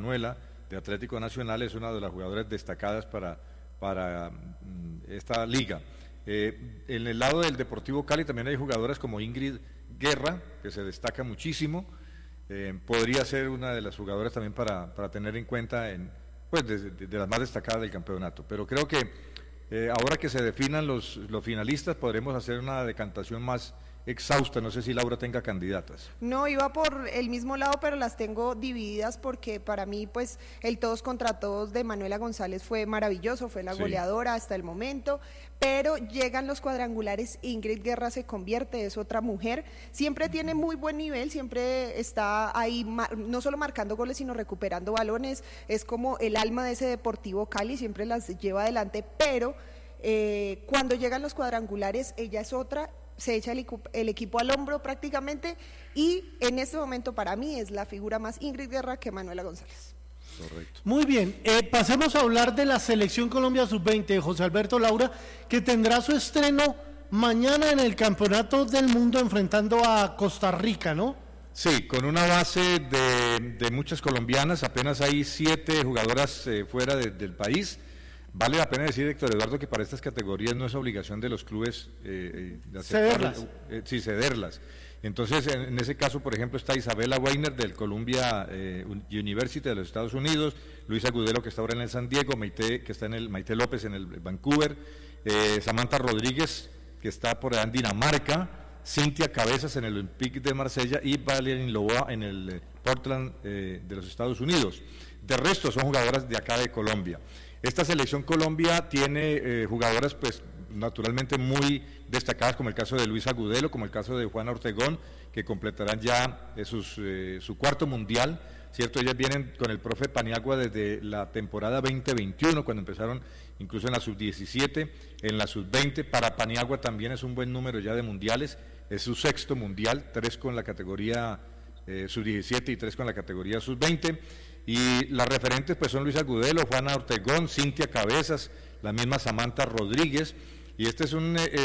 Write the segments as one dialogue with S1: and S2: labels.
S1: Manuela, de Atlético Nacional, es una de las jugadoras destacadas para esta liga. En el lado del Deportivo Cali también hay jugadoras como Ingrid Guerra, que se destaca muchísimo. Podría ser una de las jugadoras también para tener en cuenta pues de las más destacadas del campeonato. Pero creo que ahora que se definan los finalistas podremos hacer una decantación más exhausta. No sé si Laura tenga candidatas.
S2: No, iba por el mismo lado, pero las tengo divididas porque para mí pues el todos contra todos de Manuela González fue maravilloso, fue la goleadora hasta el momento, pero llegan los cuadrangulares, Ingrid Guerra se convierte, es otra mujer, siempre tiene muy buen nivel, siempre está ahí no solo marcando goles sino recuperando balones, es como el alma de ese Deportivo Cali, siempre las lleva adelante, pero cuando llegan los cuadrangulares ella es otra, se echa el equipo al hombro prácticamente y en este momento para mí es la figura más Ingrid Guerra que Manuela González.
S3: Correcto. Muy bien, pasemos a hablar de la Selección Colombia Sub-20, José Alberto Laura, que tendrá su estreno mañana en el Campeonato del Mundo enfrentando a Costa Rica, ¿no?
S1: Sí, con una base de muchas colombianas, apenas hay 7 jugadoras fuera del país. Vale la pena decir, Héctor Eduardo, que para estas categorías no es obligación de los clubes
S3: cederlas.
S1: Sí, cederlas. Entonces, en ese caso, por ejemplo, está Isabela Weiner del Columbia University de los Estados Unidos, Luisa Agudelo, que está ahora en el San Diego, Maite López en el Vancouver, Samantha Rodríguez, que está por allá en Dinamarca, Cintia Cabezas en el Olympique de Marsella y Valerie Loboa en el Portland de los Estados Unidos. De resto, son jugadoras de acá de Colombia. Esta selección Colombia tiene jugadoras pues naturalmente muy destacadas, como el caso de Luisa Agudelo, como el caso de Juana Ortegón, que completarán ya su cuarto mundial, ¿cierto? Ellas vienen con el profe Paniagua desde la temporada 2021, cuando empezaron incluso en la sub-17, en la sub-20, para Paniagua también es un buen número ya de mundiales, es su 6º mundial, 3 con la categoría sub-17 y 3 con la categoría sub-20, y las referentes pues son Luisa Agudelo, Juana Ortegón, Cintia Cabezas, la misma Samantha Rodríguez, y este es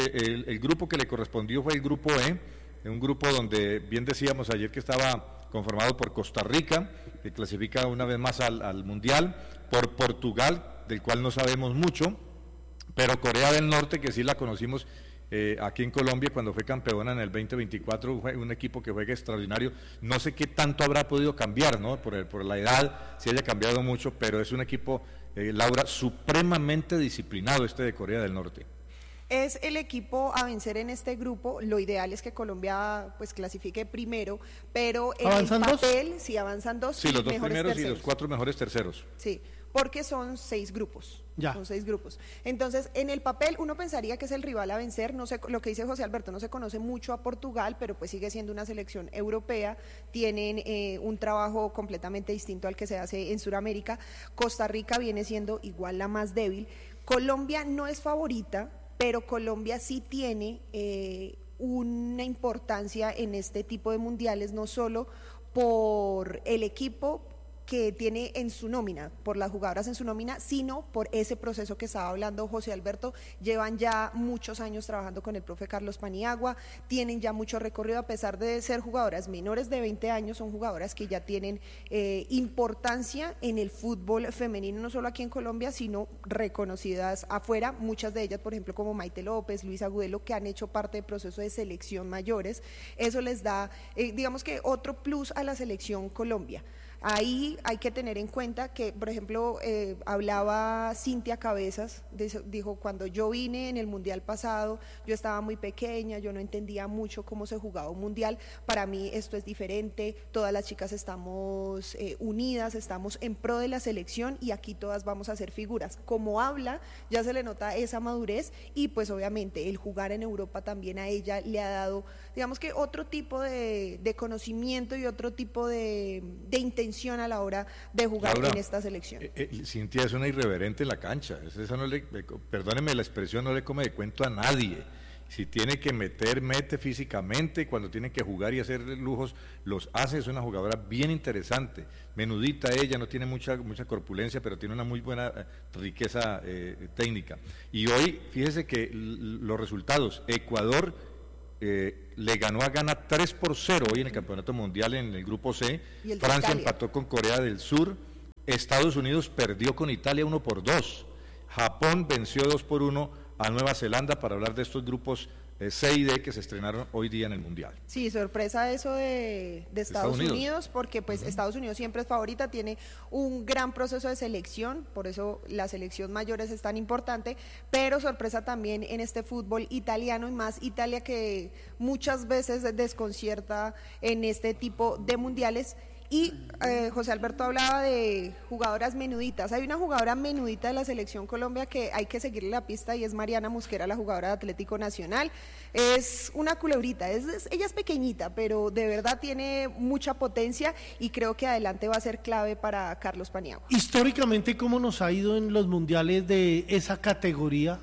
S1: el grupo que le correspondió fue el grupo E, un grupo donde bien decíamos ayer que estaba conformado por Costa Rica, que clasifica una vez más al Mundial, por Portugal, del cual no sabemos mucho, pero Corea del Norte, que sí la conocimos aquí en Colombia cuando fue campeona en el 2024, fue un equipo que juega extraordinario. No sé qué tanto habrá podido cambiar, ¿no? Por la edad, si haya cambiado mucho, pero es un equipo, Laura, supremamente disciplinado de Corea del Norte.
S2: Es el equipo a vencer en este grupo, lo ideal es que Colombia pues clasifique primero, pero en el papel, si avanzan 2,
S1: sí, los 2 primeros terceros. Y los 4 mejores terceros.
S2: Sí, porque son 6 grupos.
S3: Ya.
S2: Son 6 grupos. Entonces, en el papel uno pensaría que es el rival a vencer, no sé, lo que dice José Alberto, no se conoce mucho a Portugal, pero pues sigue siendo una selección europea, tienen un trabajo completamente distinto al que se hace en Sudamérica. Costa Rica viene siendo igual la más débil. Colombia no es favorita, pero Colombia sí tiene una importancia en este tipo de mundiales, no solo por el equipo que tiene en su nómina, por las jugadoras en su nómina, sino por ese proceso que estaba hablando José Alberto. Llevan ya muchos años trabajando con el profe Carlos Paniagua, tienen ya mucho recorrido, a pesar de ser jugadoras menores de 20 años, son jugadoras que ya tienen importancia en el fútbol femenino, no solo aquí en Colombia, sino reconocidas afuera, muchas de ellas, por ejemplo, como Maite López, Luisa Agudelo, que han hecho parte del proceso de selección mayores. Eso les da, digamos que otro plus a la selección Colombia. Ahí hay que tener en cuenta que, por ejemplo, hablaba Cintia Cabezas, dijo, cuando yo vine en el Mundial pasado, yo estaba muy pequeña, yo no entendía mucho cómo se jugaba un Mundial, para mí esto es diferente, todas las chicas estamos unidas, estamos en pro de la selección y aquí todas vamos a hacer figuras. Como habla, ya se le nota esa madurez y pues obviamente el jugar en Europa también a ella le ha dado, digamos que otro tipo de conocimiento y otro tipo de intención a la hora de jugar, Laura, en esta selección.
S1: Cintia es una irreverente en la cancha, esa no perdóneme la expresión, no le come de cuento a nadie. Si tiene que mete físicamente, cuando tiene que jugar y hacer lujos, los hace. Es una jugadora bien interesante, menudita ella, no tiene mucha corpulencia, pero tiene una muy buena riqueza técnica. Y hoy, fíjese que los resultados, Ecuador le ganó a Ghana 3-0 hoy en el Campeonato Mundial en el Grupo C, Francia empató con Corea del Sur, Estados Unidos perdió con Italia 1-2. Japón venció 2-1 a Nueva Zelanda, para hablar de estos grupos C y D que se estrenaron hoy día en el Mundial.
S2: Sí, sorpresa eso de Estados Unidos, porque pues Estados Unidos siempre es favorita, tiene un gran proceso de selección, por eso la selección mayores es tan importante, pero sorpresa también en este fútbol italiano, y más Italia, que muchas veces desconcierta en este tipo de mundiales. Y José Alberto hablaba de jugadoras menuditas. Hay una jugadora menudita de la Selección Colombia que hay que seguirle la pista, y es Mariana Mosquera, la jugadora de Atlético Nacional. Es una culebrita, ella es pequeñita, pero de verdad tiene mucha potencia, y creo que adelante va a ser clave para Carlos Paniagua.
S3: Históricamente, ¿cómo nos ha ido en los mundiales de esa categoría?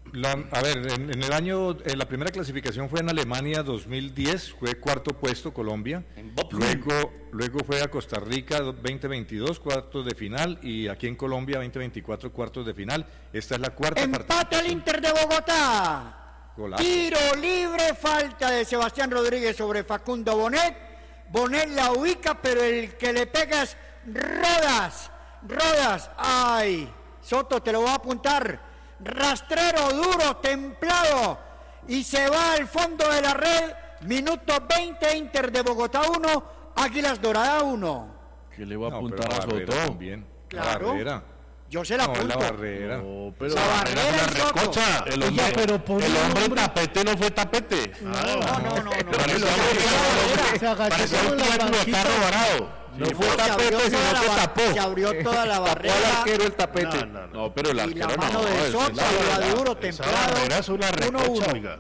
S1: En la primera clasificación fue en Alemania 2010, fue cuarto puesto Colombia, luego fue a Costa Rica 2022, cuartos de final, y aquí en Colombia 2024, cuartos de final. Esta es la cuarta
S4: Empate al Inter de Bogotá.
S1: Golazo.
S4: Tiro libre, falta de Sebastián Rodríguez sobre Facundo Bonet. Bonet la ubica, pero el que le pega es Rodas, ay, Soto, te lo voy a apuntar. Rastrero, duro, templado, y se va al fondo de la red. Minuto 20, Inter de Bogotá 1, Águilas Dorada 1.
S5: ¿Qué le va a apuntar a Soto?
S1: También.
S4: Claro.
S1: Barrera.
S4: Yo se la apunto.
S1: La Barrera.
S5: No, pero
S4: La Barrera
S5: es una
S4: es Soto.
S5: recocha. El hombre,
S3: pero por
S5: el
S3: un
S5: hombre
S3: hombre-
S5: tapete no fue tapete.
S4: No.
S3: Se agachó
S5: Parecía
S3: como
S5: un
S3: en la
S5: tuétano
S3: banquita.
S5: varado. No fue
S4: Se abrió
S5: tapete, sino
S4: toda
S5: que
S4: la
S5: tapó.
S4: se abrió toda la barrera.
S6: el tapete.
S5: No, pero el
S4: Y
S5: arquero
S4: la mano
S5: no.
S4: de
S5: esa
S4: Soto,
S5: es la
S4: iba
S5: verdad.
S4: duro,
S5: Esa
S4: templado.
S5: barrera es una
S4: 1-1.
S5: recocha, oiga.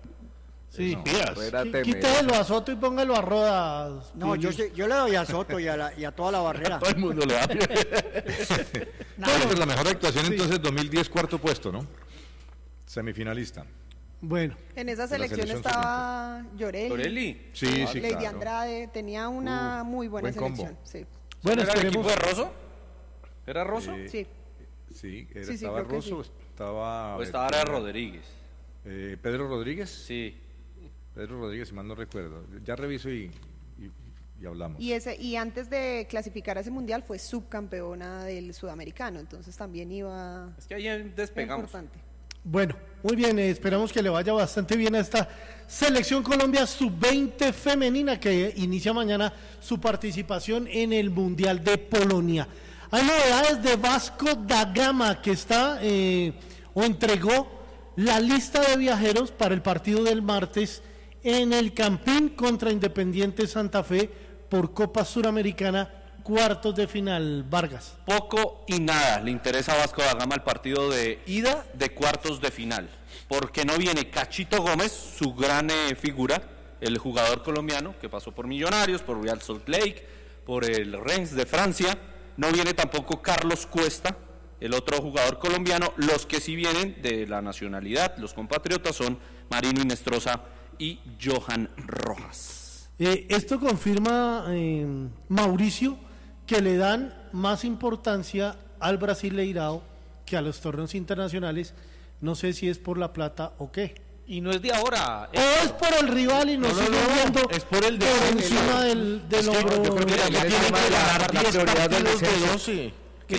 S3: Sí.
S5: Espías.
S3: Quítelo a Soto y póngalo a Rodas.
S4: No, yo le doy a Soto y a toda la barrera.
S5: Todo el mundo le da.
S1: Esta es la mejor actuación, entonces 2010, cuarto puesto, ¿no? Semifinalista.
S3: Bueno,
S2: En esa
S1: De la
S2: selección
S1: selección
S2: estaba Llorelli,
S1: Sí,
S2: Lady
S1: claro.
S2: Andrade, tenía una muy buena
S1: buen combo.
S2: selección. Sí.
S3: bueno,
S6: ¿Era el equipo
S3: esperemos.
S6: de Rosso? ¿Era Rosso?
S2: Sí.
S1: Sí,
S2: Sí,
S1: estaba
S2: creo que
S1: Rosso, estaba...
S6: ¿O estaba era Rodríguez?
S1: Pedro Rodríguez.
S6: Sí.
S1: Pedro Rodríguez, si mal no recuerdo. Ya reviso y hablamos.
S2: Y antes de clasificar a ese mundial fue subcampeona del sudamericano, entonces también iba
S6: Es que ahí despegamos.
S2: importante.
S3: Bueno, muy bien, esperamos que le vaya bastante bien a esta Selección Colombia Sub-20 femenina, que inicia mañana su participación en el Mundial de Polonia. Hay novedades de Vasco da Gama, que está o entregó la lista de viajeros para el partido del martes en el Campín contra Independiente Santa Fe por Copa Suramericana, cuartos de final. Vargas.
S6: Poco y nada le interesa a Vasco da Gama el partido de ida de cuartos de final, porque no viene Cachito Gómez, su gran figura, el jugador colombiano que pasó por Millonarios, por Real Salt Lake, por el Rennes de Francia. No viene tampoco Carlos Cuesta, el otro jugador colombiano. Los que sí vienen de la nacionalidad, los compatriotas, son Marino Inestrosa y Johan Rojas.
S3: Esto confirma, Mauricio, que le dan más importancia al Brasileirao que a los torneos internacionales. No sé si es por la plata o qué.
S7: Y no es de ahora.
S3: O es por el rival y nos sigue viendo
S5: es por el de
S3: encima del hombro.
S6: yo creo que
S5: Ya
S6: también
S5: tienen que ganar 10
S6: prioridad del
S5: partidos de
S6: descenso.
S5: 12.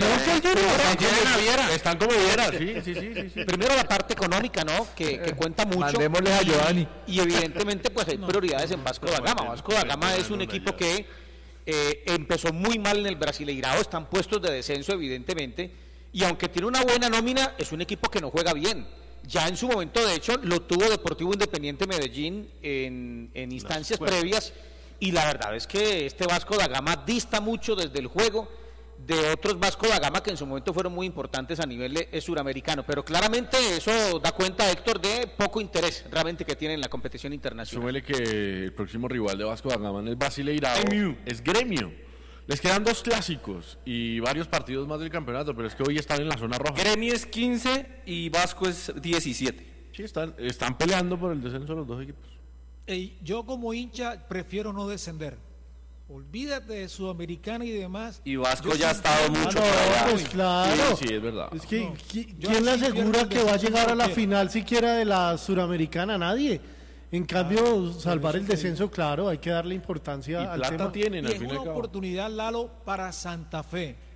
S7: Viera.
S5: Están como Viera, sí.
S7: Primero la parte económica, ¿no? Que cuenta mucho.
S6: Mandémosle a Giovanni.
S7: Y evidentemente pues hay prioridades en Vasco da Gama. Vasco da Gama es un equipo que empezó muy mal en el Brasileirao, están puestos de descenso evidentemente, y aunque tiene una buena nómina, es un equipo que no juega bien. Ya en su momento, de hecho, lo tuvo Deportivo Independiente Medellín en instancias previas, y la verdad es que este Vasco da Gama dista mucho desde el juego de otros Vasco da Gama que en su momento fueron muy importantes a nivel suramericano, pero claramente eso da cuenta, Héctor, de poco interés realmente que tiene en la competición internacional.
S5: Súmele que el próximo rival de Vasco da Gama en el Brasileirao es Gremio. Les quedan 2 clásicos y varios partidos más del campeonato, pero es que hoy están en la zona roja.
S6: Gremio es 15 y Vasco es 17.
S5: Sí, están peleando por el descenso los 2 equipos.
S8: Yo como hincha prefiero no descender. Olvídate de Sudamericana y demás.
S6: Y Vasco
S8: Yo
S6: ya ha
S8: siempre-
S6: estado mucho por allá.
S3: Pues claro.
S5: Sí, es verdad.
S3: Es que,
S8: No, yo
S3: ¿quién le
S8: así
S3: asegura
S8: pierdo el
S3: que va a
S8: descenso
S3: llegar a la
S8: cualquiera.
S3: final siquiera de la Suramericana? Nadie. En cambio, salvar el descenso, claro, hay que darle
S5: Y
S3: importancia al
S5: plata
S3: tema.
S5: tienen,
S8: Y
S5: al
S8: es
S5: fin y
S8: una
S5: al cabo.
S8: oportunidad, Lalo, para Santa Fe.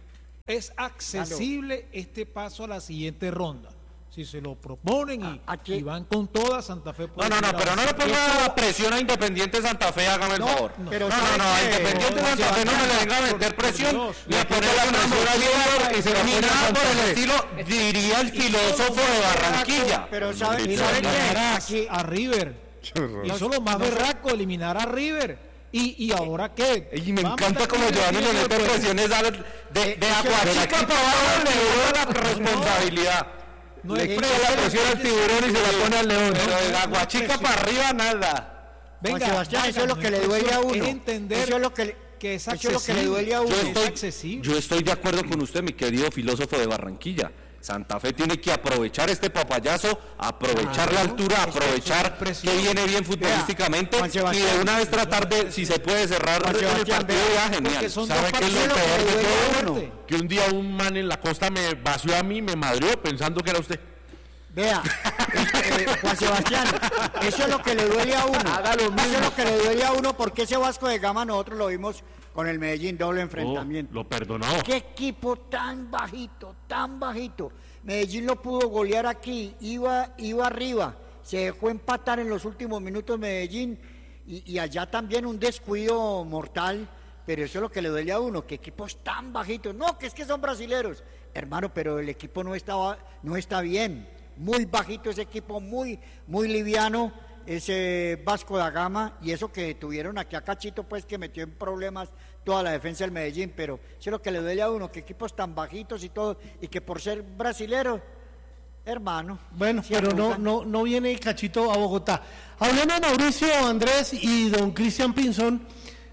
S8: Es accesible este paso a la siguiente ronda. Si se lo proponen y van con toda Santa Fe.
S6: No, pero no le ponga presión a Independiente Santa Fe, hágame el favor.
S4: No,
S6: a Independiente Santa Fe no me le venga a meter presión, ni a poner la presión a y se va ni nada por el estilo, diría el filósofo de Barranquilla.
S4: Pero ¿saben qué?
S8: Aquí a River. Hizo lo más berraco, eliminar a River. ¿Y ahora qué?
S6: Y me encanta como Giovanni le mete presiones de Aguachica para abajo, le da la responsabilidad.
S8: No
S6: le quita la presión al tiburón y se la pone al león. Pero de Aguachica para arriba nada.
S4: Venga, Sebastián, eso es lo que le duele a uno.
S8: Entender
S4: eso es lo que
S8: es
S4: le duele a uno.
S6: Yo estoy de acuerdo con usted, mi querido filósofo de Barranquilla. Santa Fe tiene que aprovechar este papayazo, aprovechar la altura, aprovechar que viene bien futbolísticamente y de una vez tratar de, si se puede cerrar el partido, ya genial.
S5: ¿Sabe qué es lo peor de todo? Que un día un man en la costa me vació a mí, me madrió pensando que era usted.
S4: Vea, Juan Sebastián, eso es lo que le duele a uno. Eso es lo que le duele a uno, porque ese Vasco de Gama nosotros lo vimos con el Medellín, doble enfrentamiento.
S5: Lo perdonó.
S4: Qué equipo tan bajito, tan bajito. Medellín lo pudo golear aquí, iba arriba, se dejó empatar en los últimos minutos Medellín y allá también un descuido mortal, pero eso es lo que le duele a uno, que equipos tan bajitos. No, que es que son brasileros, hermano, pero el equipo no está bien, muy bajito ese equipo, muy liviano. Ese Vasco da Gama, y eso que tuvieron aquí a Cachito, pues que metió en problemas toda la defensa del Medellín, pero eso es lo que le duele a uno, que equipos tan bajitos y todo, y que por ser brasileros, hermano.
S3: Bueno, pero no viene Cachito a Bogotá. Hablemos, Mauricio, Andrés y don Cristian Pinzón,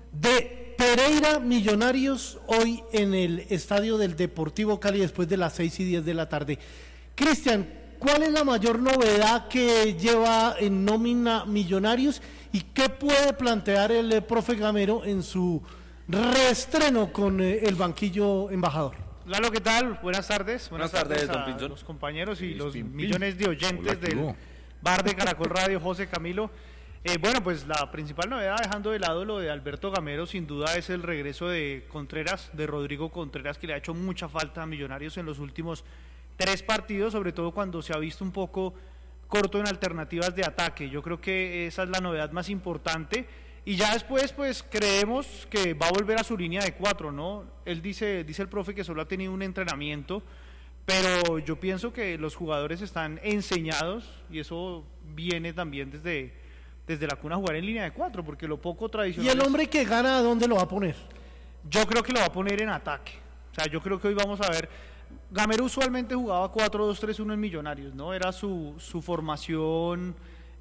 S3: de Pereira Millonarios hoy en el estadio del Deportivo Cali después de las 6:10 de la tarde. Cristian, ¿cuál es la mayor novedad que lleva en nómina Millonarios y qué puede plantear el profe Gamero en su reestreno con el banquillo embajador?
S9: Lalo, ¿qué tal? Buenas tardes.
S6: Buenas tardes, don
S9: a
S6: Pinzón.
S9: los compañeros y los
S5: Pinzón.
S9: millones de oyentes del bar de Caracol Radio, José Camilo. Bueno, pues la principal novedad, dejando de lado lo de Alberto Gamero, sin duda es el regreso de Contreras, de Rodrigo Contreras, que le ha hecho mucha falta a Millonarios en los últimos 3 partidos, sobre todo cuando se ha visto un poco corto en alternativas de ataque. Yo creo que esa es la novedad más importante. Y ya después, pues creemos que va a volver a su línea de 4, ¿no? Él dice el profe que solo ha tenido un entrenamiento, pero yo pienso que los jugadores están enseñados y eso viene también desde la cuna a jugar en línea de 4, porque lo poco tradicional.
S3: ¿Y el hombre que gana, dónde lo va a poner?
S9: Yo creo que lo va a poner en ataque. O sea, yo creo que hoy vamos a ver. Gamero usualmente jugaba 4-2-3-1 en Millonarios, ¿no? Era su formación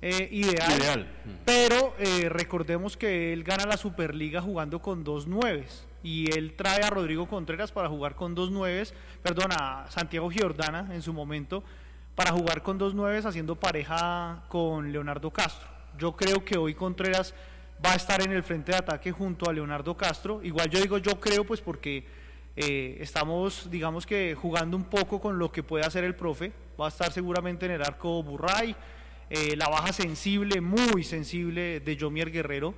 S9: ideal. Pero recordemos que él gana la Superliga jugando con 2 9s y él trae a Rodrigo Contreras para jugar con 2 9s, perdón, a Santiago Giordana en su momento para jugar con 2 9s haciendo pareja con Leonardo Castro. Yo creo que hoy Contreras va a estar en el frente de ataque junto a Leonardo Castro. Igual yo digo yo creo, pues porque estamos, digamos que jugando un poco con lo que puede hacer el profe. Va a estar seguramente en el arco Burray, la baja sensible, muy sensible de Yomier Guerrero,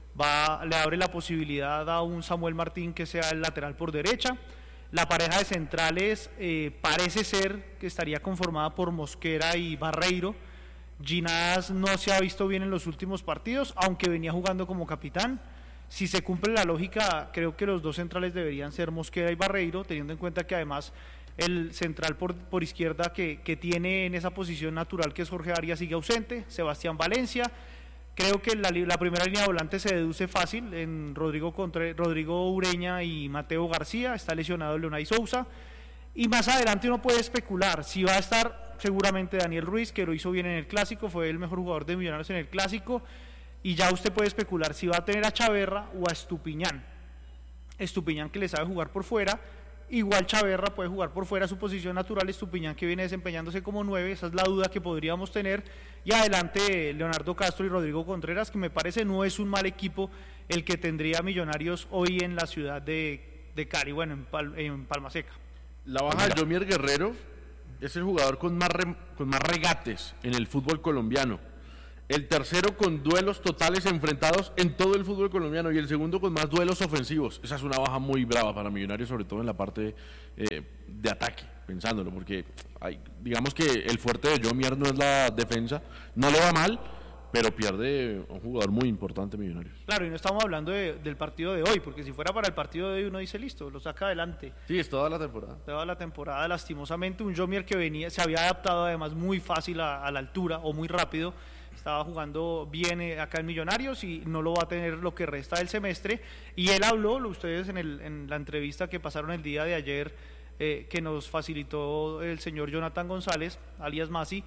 S9: le abre la posibilidad a un Samuel Martín que sea el lateral por derecha. La pareja de centrales parece ser que estaría conformada por Mosquera y Barreiro. Ginás no se ha visto bien en los últimos partidos, aunque venía jugando como capitán. Si se cumple la lógica, creo que los 2 centrales deberían ser Mosquera y Barreiro, teniendo en cuenta que además el central por izquierda que tiene en esa posición natural, que es Jorge Arias, sigue ausente. Sebastián Valencia. Creo que la primera línea de volante se deduce fácil en Rodrigo Ureña y Mateo García. Está lesionado Leonay Sousa. Y más adelante uno puede especular si va a estar seguramente Daniel Ruiz, que lo hizo bien en el Clásico, fue el mejor jugador de Millonarios en el Clásico. Y ya usted puede especular si va a tener a Chaverra o a Estupiñán. Estupiñán, que le sabe jugar por fuera, igual Chaverra puede jugar por fuera, su posición natural. Estupiñán, que viene desempeñándose como 9, esa es la duda que podríamos tener. Y adelante Leonardo Castro y Rodrigo Contreras, que me parece no es un mal equipo el que tendría Millonarios hoy en la ciudad de Cali, bueno, en Palma Seca.
S5: La baja de Yomier Guerrero es el jugador con más regates en el fútbol colombiano. el tercero con duelos totales enfrentados en todo el fútbol colombiano y el segundo con más duelos ofensivos. Esa es una baja muy brava para Millonarios, sobre todo en la parte de ataque, pensándolo, porque digamos que el fuerte de Jomier no es la defensa, no le va mal, pero pierde un jugador muy importante Millonarios.
S9: Claro, y no estamos hablando del partido de hoy, porque si fuera para el partido de hoy uno dice listo, lo saca adelante.
S5: Sí, es toda la temporada.
S9: Toda la temporada, lastimosamente, un Jomier que se había adaptado además muy fácil a la altura o muy rápido, estaba jugando bien acá en Millonarios y no lo va a tener lo que resta del semestre. Y él habló, ustedes en la entrevista que pasaron el día de ayer, que nos facilitó el señor Jonathan González, alias Masi,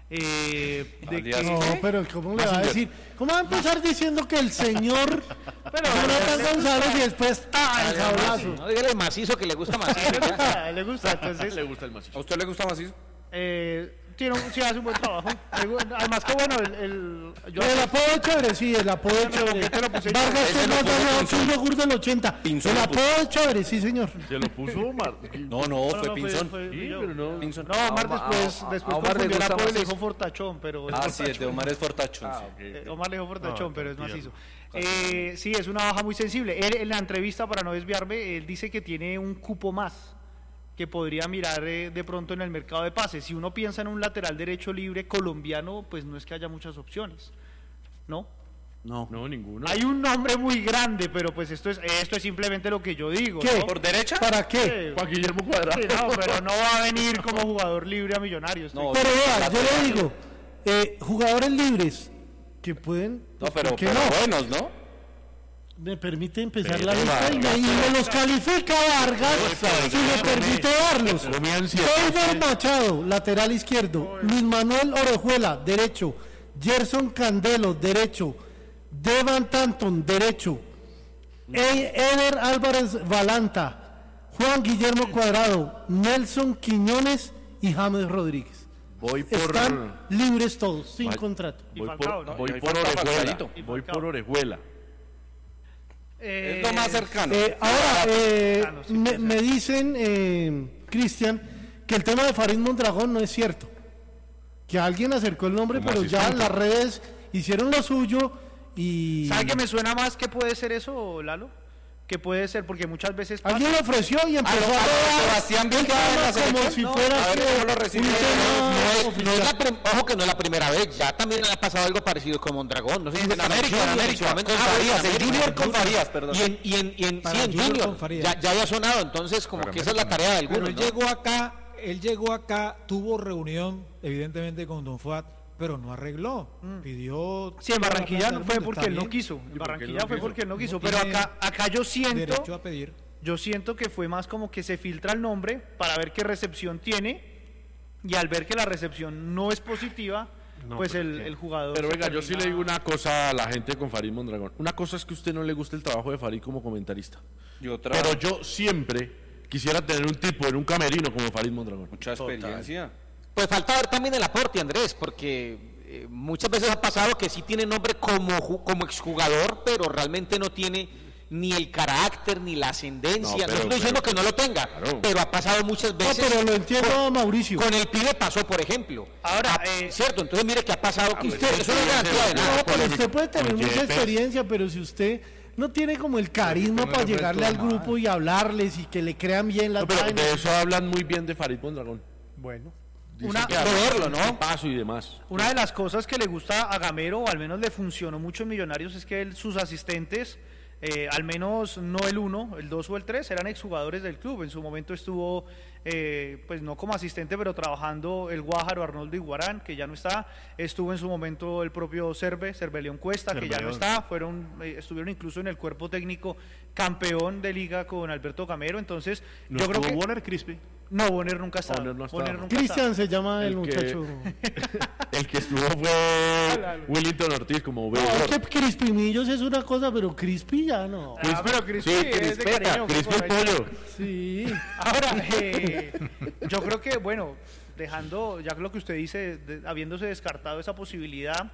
S3: no, pero ¿cómo le va a decir? ¿Cómo va a empezar diciendo que el señor Jonathan González y después el sablazo?
S7: No, dígale macizo, que le gusta macizo.
S9: Le gusta, entonces.
S5: Le gusta el macizo.
S6: ¿A usted le gusta macizo?
S9: Sí, hace un buen trabajo. Además que bueno,
S3: el apodo es chévere, sí, el apodo es chévere. Vargas es más variado que un yogur del 80. El apodo es chévere, sí, señor.
S5: Se lo puso Omar.
S6: No, fue Pinzón.
S9: No, Omar después confundió el apodo y le dijo Fortachón, pero...
S6: sí, el de Omar es Fortachón.
S9: Omar le dijo Fortachón, pero es macizo. Sí, es una baja muy sensible. Él, en la entrevista, para no desviarme, él dice que tiene un cupo más que podría mirar de pronto en el mercado de pases. Si uno piensa en un lateral derecho libre colombiano, pues no es que haya muchas opciones, ¿no?
S5: No, ninguno.
S9: Hay un nombre muy grande, pero pues esto es simplemente lo que yo digo.
S3: ¿Qué?
S9: ¿no?
S6: ¿Por derecha?
S3: ¿Para qué?
S5: Juan Guillermo Cuadrado.
S9: Sí, no, pero no va a venir como jugador libre a Millonarios.
S6: No,
S3: pero vea, yo le digo, jugadores libres que pueden...
S6: No, pero buenos, ¿no?
S3: Me permite empezar la lista y me los califica Vargas, si me permite darlos. David Machado, lateral izquierdo. Luis Manuel Orejuela, derecho. Gerson Candelo, derecho. Devan Tanton, derecho. Eder Álvarez Valanta, Juan Guillermo Cuadrado, Nelson Quiñones y James Rodríguez. Están libres todos, sin contrato.
S5: Voy por Orejuela.
S6: Es lo más cercano.
S3: Ahora, me dicen, Cristian, que el tema de Farid Mondragón no es cierto. Que alguien acercó el nombre, pero ya las redes hicieron lo suyo y...
S9: ¿Sabe que me suena más que puede ser eso, Lalo? Que puede ser, porque muchas veces pasa.
S3: Alguien lo ofreció y empezó a
S6: Sebastián Vizcarra
S3: como si fuera
S7: ojo que no es la primera vez, ya también le ha pasado algo parecido con Mondragón, no sé si
S6: en América, el Junior con Farías, perdón.
S7: Y en Junior, ya había sonado, entonces como que esa es la tarea de algunos.
S8: Pero él llegó acá, tuvo reunión, evidentemente con Don Fuad, pero no arregló, pidió...
S9: Sí, en Barranquilla no fue porque él no quiso, en Barranquilla fue porque él no quiso, pero acá yo siento...
S8: Derecho a pedir.
S9: Yo siento que fue más como que se filtra el nombre para ver qué recepción tiene, y al ver que la recepción no es positiva, pues el jugador...
S5: Pero venga, yo sí le digo una cosa a la gente con Farid Mondragón. Una cosa es que a usted no le guste el trabajo de Farid como comentarista, pero yo siempre quisiera tener un tipo en un camerino como Farid Mondragón.
S6: Mucha experiencia.
S7: Pues falta ver también el aporte, Andrés, porque muchas veces ha pasado que sí tiene nombre como exjugador, pero realmente no tiene ni el carácter ni la ascendencia. No estoy diciendo que no lo tenga, pero ha pasado muchas veces.
S3: No, pero lo entiendo, Mauricio.
S7: Con el pibe pasó, por ejemplo.
S9: Ahora,
S7: cierto, entonces mire que ha pasado que usted, eso no es
S3: garantía de nada. Pero usted puede tener mucha experiencia, pero si usted no tiene como el carisma para llegarle al grupo y hablarles y que le crean bien las
S5: vainas. De eso hablan muy bien de Farid Mondragón.
S3: Bueno.
S9: Verlo, ¿no?
S5: Paso y demás.
S9: Una de las cosas que le gusta a Gamero, o al menos le funcionó mucho en Millonarios, es que sus asistentes, al menos no el 1, el 2 o el 3, eran exjugadores del club. En su momento estuvo, pues no como asistente, pero trabajando el Guájaro Arnoldo Iguarán, que ya no está. Estuvo en su momento el propio Cerveleón Cuesta, que ya no está. Estuvieron incluso en el cuerpo técnico campeón de liga con Alberto Gamero. Entonces,
S5: ¿no yo creo que Bonner Crispy?
S9: No, Bonner nunca está.
S3: Cristian se llama el muchacho.
S5: El que estuvo fue Willington Ortiz como
S3: veo. No, que Crispimillos es una cosa, pero Crispy ya no.
S9: Pero Crispy es de cariño.
S5: Crispy el pollo.
S3: Sí.
S9: Ahora, yo creo que, bueno, dejando ya lo que usted dice, habiéndose descartado esa posibilidad,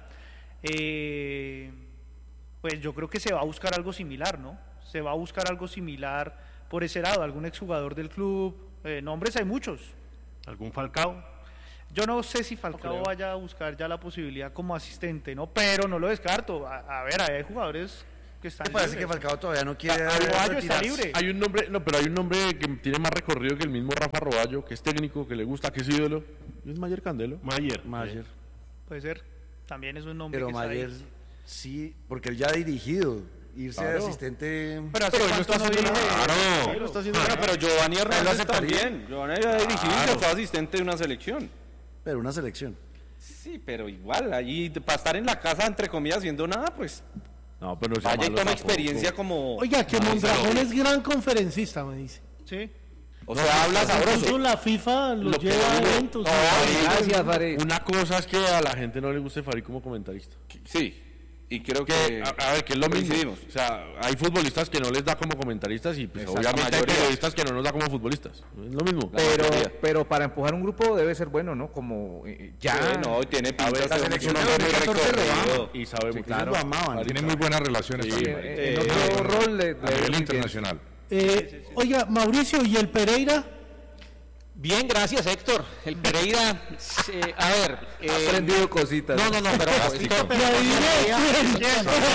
S9: pues yo creo que se va a buscar algo similar, ¿no? Se va a buscar algo similar por ese lado, algún exjugador del club. Nombres hay muchos.
S5: ¿Algún Falcao?
S9: Yo no sé si Falcao
S5: creo.
S9: vaya a buscar ya la posibilidad como asistente, ¿no? Pero no lo descarto. A ver, hay jugadores que están
S10: Me parece que
S9: libres.
S10: Falcao todavía no quiere
S9: Roballo está
S10: retirarse.
S9: libre.
S5: Hay un nombre, no, pero hay un nombre que tiene más recorrido que el mismo Rafa Roballo, que es técnico, que le gusta, que es ídolo. Es Mayer Candelo.
S10: Mayer.
S9: Puede ser. También es un nombre
S10: Pero
S9: que está
S10: Mayer,
S9: ahí.
S10: sí, porque él ya ha dirigido. Irse de
S5: Claro.
S10: asistente.
S9: Pero hace
S5: Pero él no
S9: cuánto
S5: está
S9: no
S5: haciendo
S9: dirige.
S5: nada.
S10: Claro.
S5: Sí, lo está haciendo
S6: Bueno,
S5: nada.
S6: pero Giovanni
S10: Él
S6: Hernández
S10: aceptaría.
S6: también. Giovanni ha dirigido y fue asistente de una selección.
S10: Pero una selección.
S6: Sí, pero igual, allí para estar en la casa, entre comillas, haciendo nada, pues
S5: No, pero no sea
S6: vaya y
S5: malo
S6: toma
S5: tampoco.
S6: experiencia como...
S3: Oiga, que Mondragón es gran conferencista, me dice.
S9: Sí.
S6: O sea, habla sabroso.
S3: Incluso la FIFA lo
S6: Lo que
S3: lleva a
S6: digo-
S3: eventos.
S7: Gracias, Farid.
S5: Una cosa es que a la gente no le guste Farid como comentarista.
S6: Sí, y creo
S5: Que,
S6: que...
S5: a ver, que es lo mismo.
S6: coincidimos.
S5: O sea, hay futbolistas que no les da como comentaristas y pues,
S6: Exacto,
S5: obviamente hay
S6: mayoría.
S5: periodistas que no nos da como futbolistas. Es lo mismo.
S7: Pero para empujar un grupo debe ser bueno, ¿no? Como ya.
S6: Sí, no, tiene pinta de
S10: la
S6: ser
S10: selección
S6: un
S10: de
S6: hombre
S10: 2014 lo
S6: recorrido.
S5: Y sabe mucho.
S10: Claro. Lo amaban.
S1: Tiene muy buenas relaciones también.
S7: En otro rol le
S1: A nivel
S7: muy bien.
S1: internacional.
S3: Oiga, Mauricio, ¿y el Pereira?
S7: Bien, gracias, Héctor. El Pereira, a ver.
S11: Ha aprendido cositas.
S7: No, pero esto-
S3: Le adiviné.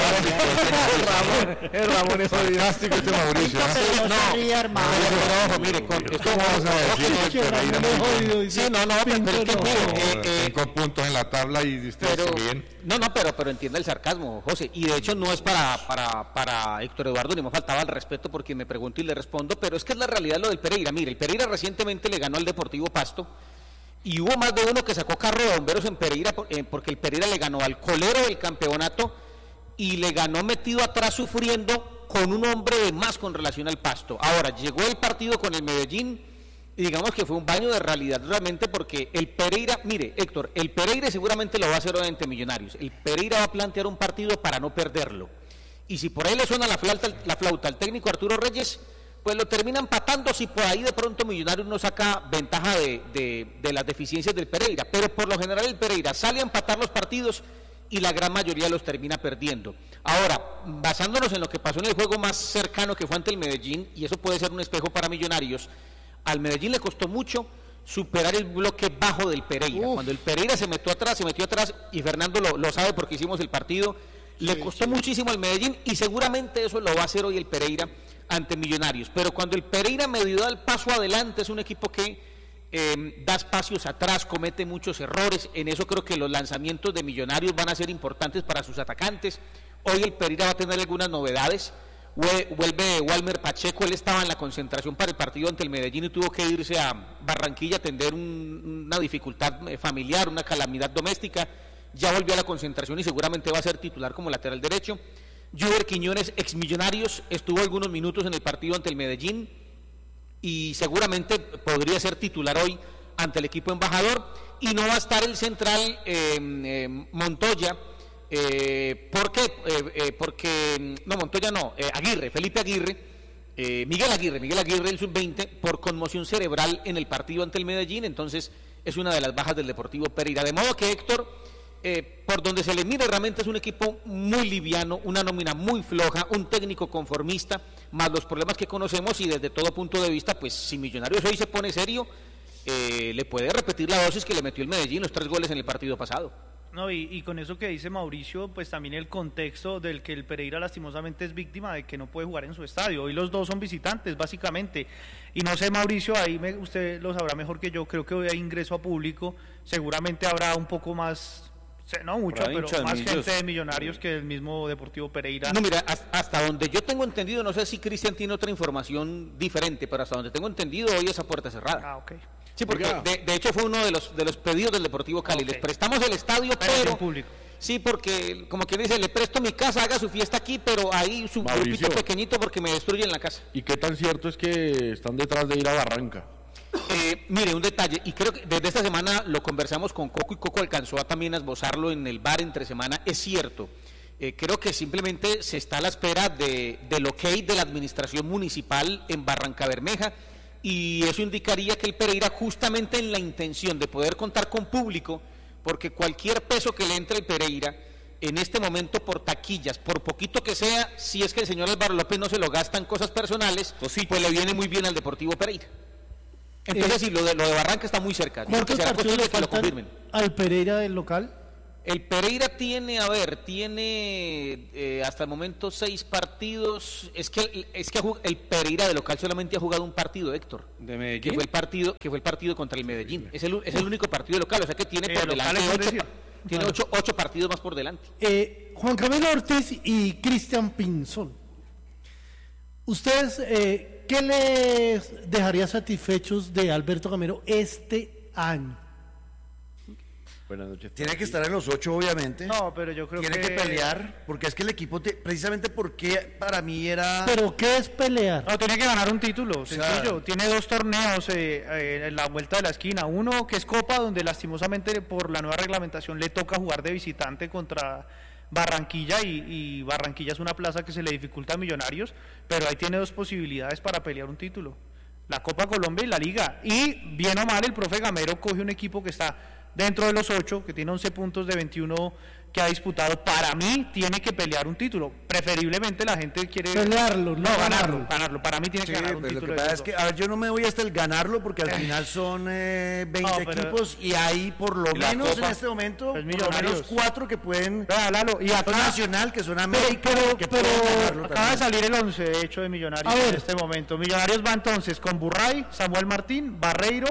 S11: Ramón es
S1: Fantástico este Mauricio. ¿eh?
S7: ojo, mire, esto
S1: vamos a decir del
S3: Que
S1: Pereira
S3: Ramón es jodido, dice.
S7: Sí, no, pero es que
S3: Pinto, no.
S7: mire,
S1: 5 puntos en la tabla y ustedes
S7: pero,
S1: bien.
S7: pero entienda el sarcasmo, José. Y de hecho no es para Héctor Eduardo, ni me faltaba el respeto porque me pregunto y le respondo, pero es que es la realidad lo del Pereira. Mire, el Pereira recientemente le ganó al Deportivo Pasto y hubo más de uno que sacó carro de bomberos en Pereira porque el Pereira le ganó al colero del campeonato y le ganó metido atrás sufriendo con un hombre de más con relación al Pasto. Ahora, llegó el partido con el Medellín y digamos que fue un baño de realidad realmente porque el Pereira, mire Héctor, el Pereira seguramente lo va a hacer hoy ante Millonarios. El Pereira va a plantear un partido para no perderlo. Y si por ahí le suena la flauta al técnico Arturo Reyes, pues lo termina empatando si por ahí de pronto Millonarios no saca ventaja de las deficiencias del Pereira. Pero por lo general el Pereira sale a empatar los partidos y la gran mayoría los termina perdiendo. Ahora, basándonos en lo que pasó en el juego más cercano que fue ante el Medellín, y eso puede ser un espejo para Millonarios, al Medellín le costó mucho superar el bloque bajo del Pereira. Cuando el Pereira se metió atrás, y Fernando lo sabe porque hicimos el partido, le costó muchísimo al Medellín y seguramente eso lo va a hacer hoy el Pereira ante Millonarios. Pero cuando el Pereira medio da el paso adelante, es un equipo que da espacios atrás, comete muchos errores. En eso creo que los lanzamientos de Millonarios van a ser importantes para sus atacantes. Hoy el Pereira va a tener algunas novedades. Vuelve Walmer Pacheco, él estaba en la concentración para el partido ante el Medellín y tuvo que irse a Barranquilla a atender una dificultad familiar, una calamidad doméstica. Ya volvió a la concentración y seguramente va a ser titular como lateral derecho. Juber Quiñones, ex Millonarios, estuvo algunos minutos en el partido ante el Medellín y seguramente podría ser titular hoy ante el equipo embajador, y no va a estar el central Montoya, Felipe Aguirre, Miguel Aguirre, el sub-20, por conmoción cerebral en el partido ante el Medellín. Entonces es una de las bajas del Deportivo Pereira, de modo que Héctor, por donde se le mire, realmente es un equipo muy liviano, una nómina muy floja, un técnico conformista, más los problemas que conocemos, y desde todo punto de vista, pues si Millonarios hoy se pone serio, le puede repetir la dosis que le metió el Medellín, los 3 goles en el partido pasado.
S9: No, y con eso que dice Mauricio, pues también el contexto del que el Pereira lastimosamente es víctima de que no puede jugar en su estadio. Hoy los dos son visitantes, básicamente. Y no sé, Mauricio, ahí usted lo sabrá mejor que yo, creo que hoy hay ingreso a público, seguramente habrá un poco más, no mucho, pero más gente de Millonarios que el mismo Deportivo Pereira.
S7: No, mira, hasta donde yo tengo entendido, no sé si Cristian tiene otra información diferente, pero hasta donde tengo entendido hoy es a puerta cerrada.
S9: Ah, ok.
S7: Sí, porque de hecho fue uno de los pedidos del Deportivo Cali.
S9: Okay.
S7: Les prestamos el estadio, pero
S9: público.
S7: Sí, porque como quien dice, le presto mi casa, haga su fiesta aquí, pero ahí su grupito pequeñito porque me destruyen la casa.
S5: ¿Y qué tan cierto es que están detrás de ir a Barranca?
S7: Mire, un detalle, y creo que desde esta semana lo conversamos con Coco, y Coco alcanzó también a esbozarlo en el bar entre semana. Es cierto, creo que simplemente se está a la espera del ok de la administración municipal en Barranca Bermeja, y eso indicaría que el Pereira, justamente en la intención de poder contar con público, porque cualquier peso que le entre el Pereira en este momento por taquillas, por poquito que sea, si es que el señor Álvaro López no se lo gasta en cosas personales, pues le viene muy bien al Deportivo Pereira. Entonces, sí, lo de Barranca está muy cerca.
S3: ¿Cuántos
S7: Será
S3: partidos
S7: cuestión de
S3: le
S7: que lo
S3: faltan
S7: confirmen.
S3: al Pereira del local?
S7: El Pereira tiene hasta el momento 6 partidos. Es que el Pereira de local solamente ha jugado un partido, Héctor.
S6: ¿De Medellín?
S7: Que fue el partido contra el Medellín. Es el único partido local, o sea que tiene por delante tiene 8 partidos más por delante.
S3: Juan Camilo Ortiz y Cristian Pinzón. ¿Ustedes qué les dejaría satisfechos de Alberto Gamero este año?
S5: Buenas noches.
S10: Tiene que estar en los 8, obviamente.
S9: No, pero yo creo
S10: Tiene que pelear, porque es que el equipo, precisamente porque para mí era...
S3: ¿Pero qué es pelear?
S9: No, tiene que ganar un título, sencillo.
S10: Claro.
S9: Tiene 2 torneos en la vuelta de la esquina. Uno que es Copa, donde lastimosamente por la nueva reglamentación le toca jugar de visitante contra Barranquilla, y Barranquilla es una plaza que se le dificulta a Millonarios, pero ahí tiene 2 posibilidades para pelear un título: la Copa Colombia y la Liga. Y bien o mal, el profe Gamero coge un equipo que está dentro de los 8, que tiene 11 puntos de 21 que ha disputado. Para mí tiene que pelear un título. Preferiblemente la gente quiere
S3: pelearlo, no
S9: ganarlo. Para mí tiene que ganar un
S10: pero
S9: título.
S10: lo que pasa es que, a ver, yo no me voy hasta el ganarlo, porque al final son 20 equipos, y hay por lo menos en este momento
S9: pues
S10: por lo menos 4 que pueden.
S9: Lalo, y acá,
S10: son Nacional, que son América, que pueden ganarlo
S9: acaba de
S10: también.
S9: salir el 11 de hecho de Millonarios en este momento. Millonarios va entonces con Burray, Samuel Martín, Barreiro,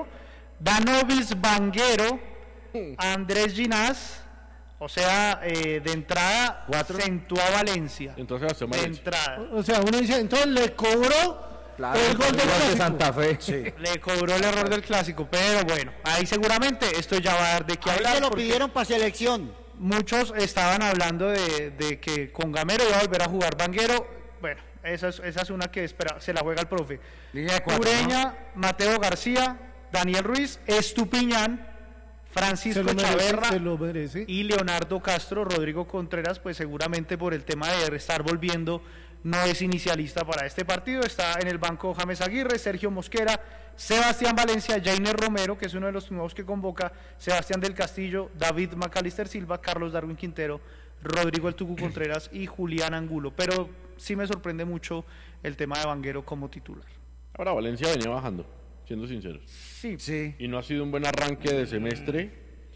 S9: Danovis Vanguero, Andrés Ginás. O sea, de entrada, sentó a Valencia.
S5: Entonces,
S9: de entrada.
S3: O sea, uno dice, entonces le cobró el gol del clásico.
S11: Santa Fe.
S10: Sí.
S9: Le cobró el error del clásico, pero bueno, ahí seguramente esto ya va a dar de qué
S4: Ahí
S9: hablar.
S4: se lo
S9: porque
S4: pidieron para selección.
S9: muchos estaban hablando de que con Gamero iba a volver a jugar Vanguero. Bueno, esa es una que se la juega el profe.
S10: Línea de 4,
S9: Ureña, Mateo García, Daniel Ruiz, Estupiñán, Francisco Chaverra
S3: se lo merece.
S9: y Leonardo Castro. Rodrigo Contreras, pues seguramente por el tema de estar volviendo, no es inicialista para este partido. Está en el banco James Aguirre, Sergio Mosquera, Sebastián Valencia, Jainer Romero, que es uno de los nuevos que convoca, Sebastián del Castillo, David Macalister Silva, Carlos Darwin Quintero, Rodrigo El Tucu Contreras y Julián Angulo. Pero sí me sorprende mucho el tema de Vanguero como titular.
S5: Ahora Valencia venía bajando, siendo sinceros.
S9: Sí.
S5: Y no ha sido un buen arranque de semestre.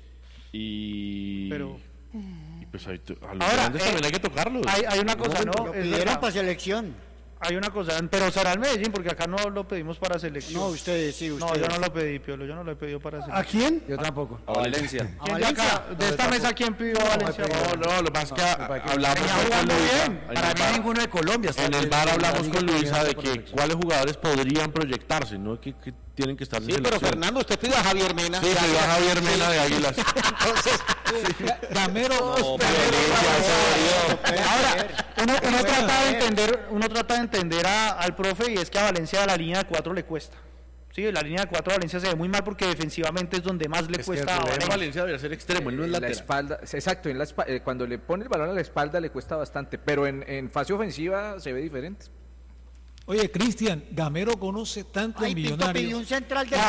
S5: Y pues a los grandes también hay que tocarlos.
S9: Hay una cosa, ¿no?
S4: Lo
S9: Es
S4: pidieron
S9: verdad.
S4: para selección.
S9: Hay una cosa, pero será el Medellín, porque acá no lo pedimos para selección.
S4: No, ustedes, sí,
S9: No,
S4: ustedes.
S9: yo no lo pedí, Piolo, yo no lo he pedido para selección.
S3: ¿A quién?
S10: Yo tampoco.
S6: A Valencia.
S9: ¿Quién de acá, de esta mesa, quién pidió a Valencia?
S5: No, lo que pasa es que hablamos
S10: Venía
S5: con
S10: jugando
S5: Luisa.
S10: bien. Para mí ninguno de Colombia. está
S5: En el
S10: bien.
S5: bar hablamos
S10: La
S5: con
S10: liga
S5: Luisa de
S10: por
S5: que
S10: selección.
S5: cuáles jugadores podrían proyectarse, no que tienen que estar en
S7: Sí, pero
S5: selección.
S7: Fernando, usted pidió a Javier Mena.
S5: Sí, se va Javier Mena de Águilas.
S7: Entonces,
S8: Gamero,
S9: Ahora, uno trata de entender al profe, y es que a Valencia la línea de 4 le cuesta. Sí, la línea de 4 a Valencia se ve muy mal, porque defensivamente es donde más le
S5: Es que
S9: cuesta
S5: el
S9: a
S5: problema de
S9: Valencia.
S5: Valencia debería ser extremo, él no es
S11: la
S5: lateral.
S11: espalda, exacto, cuando le pone el balón a la espalda le cuesta bastante, pero en fase ofensiva se ve diferente.
S8: oye, Cristian, Gamero conoce tanto
S4: Ay,
S8: en
S4: Pinto pidió
S8: Millonarios.
S4: un central de...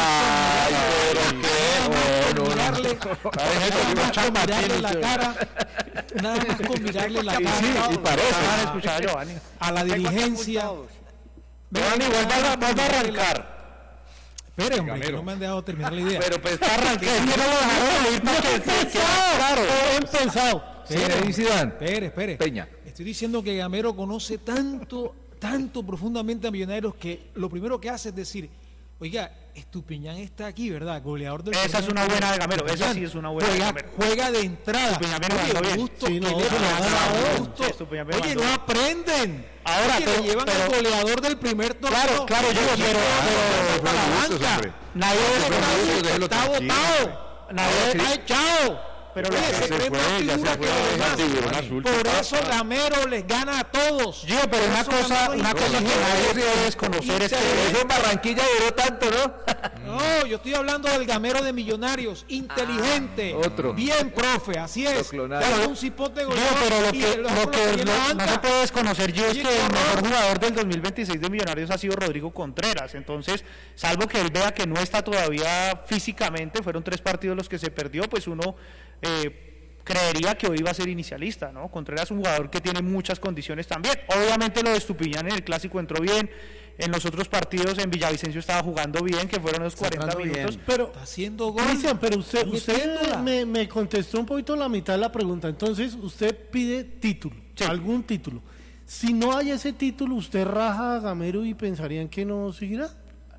S8: Mirarle la cara, nada más con mirarle la cara
S9: Van a escuchar a Giovanni.
S8: a la dirigencia.
S9: Giovanni, vuelva a arrancar.
S8: Espere, hombre, que no me han dejado terminar la idea.
S9: Pero pues arranqué, es que no lo dejaron oír para que
S3: Claro, empezado.
S8: Espere.
S11: Peña.
S8: Estoy diciendo que Gamero conoce tanto profundamente a Millonarios, que lo primero que hace es decir, oiga, Estupiñán está aquí, ¿verdad? Goleador del
S9: Esa es
S8: torneo.
S9: una buena de Gamero, esa sí es una buena de Gamero.
S8: Juega de entrada.
S9: Estupiñán viene
S8: Oye,
S9: jugando bien.
S8: gusto,
S3: Sí, no,
S8: que le
S3: pero
S8: ha
S3: ganador.
S8: dado gusto.
S9: Sí, Estupiñán viene
S8: Oye, no
S9: jugando
S8: aprenden.
S9: Ahora,
S8: Oye,
S9: pero-
S8: le llevan al
S9: pero-
S8: goleador del primer torneo.
S9: Claro, yo quiero,
S8: para la banca.
S9: nadie
S8: Está votado.
S9: nadie
S8: Está echado.
S9: pero
S8: Oye,
S9: lo-
S8: se cree más figura que los demás.
S5: Tiburón azul.
S8: Por eso Gamero les gana a todos.
S9: Gio, pero
S8: Por
S9: una
S8: eso
S9: cosa
S8: Gamero
S9: que nadie debe desconocer es que
S11: Eso en Barranquilla duró tanto, ¿no?
S8: No, yo estoy hablando del Gamero de Millonarios, inteligente,
S11: otro.
S8: bien profe, así
S11: Lo
S8: es.
S11: clonaron.
S8: Claro, un cipote
S9: Gio,
S8: goleador.
S9: pero lo
S8: y
S9: que,
S8: el
S9: lo
S8: otro
S9: que
S8: tiene la
S9: no
S8: banca.
S9: se puede desconocer, Gio, es
S8: Oye,
S9: que
S8: qué
S9: el mejor
S8: horror.
S9: jugador del 2026 de Millonarios ha sido Rodrigo Contreras. Entonces, salvo que él vea que no está todavía físicamente, fueron 3 partidos los que se perdió, pues uno creería que hoy iba a ser inicialista, ¿no? Contreras es un jugador que tiene muchas condiciones también. Obviamente lo de Estupiñán en el clásico entró bien, en los otros partidos en Villavicencio estaba jugando bien, que fueron los 40 minutos.
S3: Pero,
S8: está haciendo gol.
S3: Cristian, pero usted me contestó un poquito la mitad de la pregunta. Entonces, usted pide título, algún título. Si no hay ese título, ¿usted raja a Gamero y pensarían que no seguirá?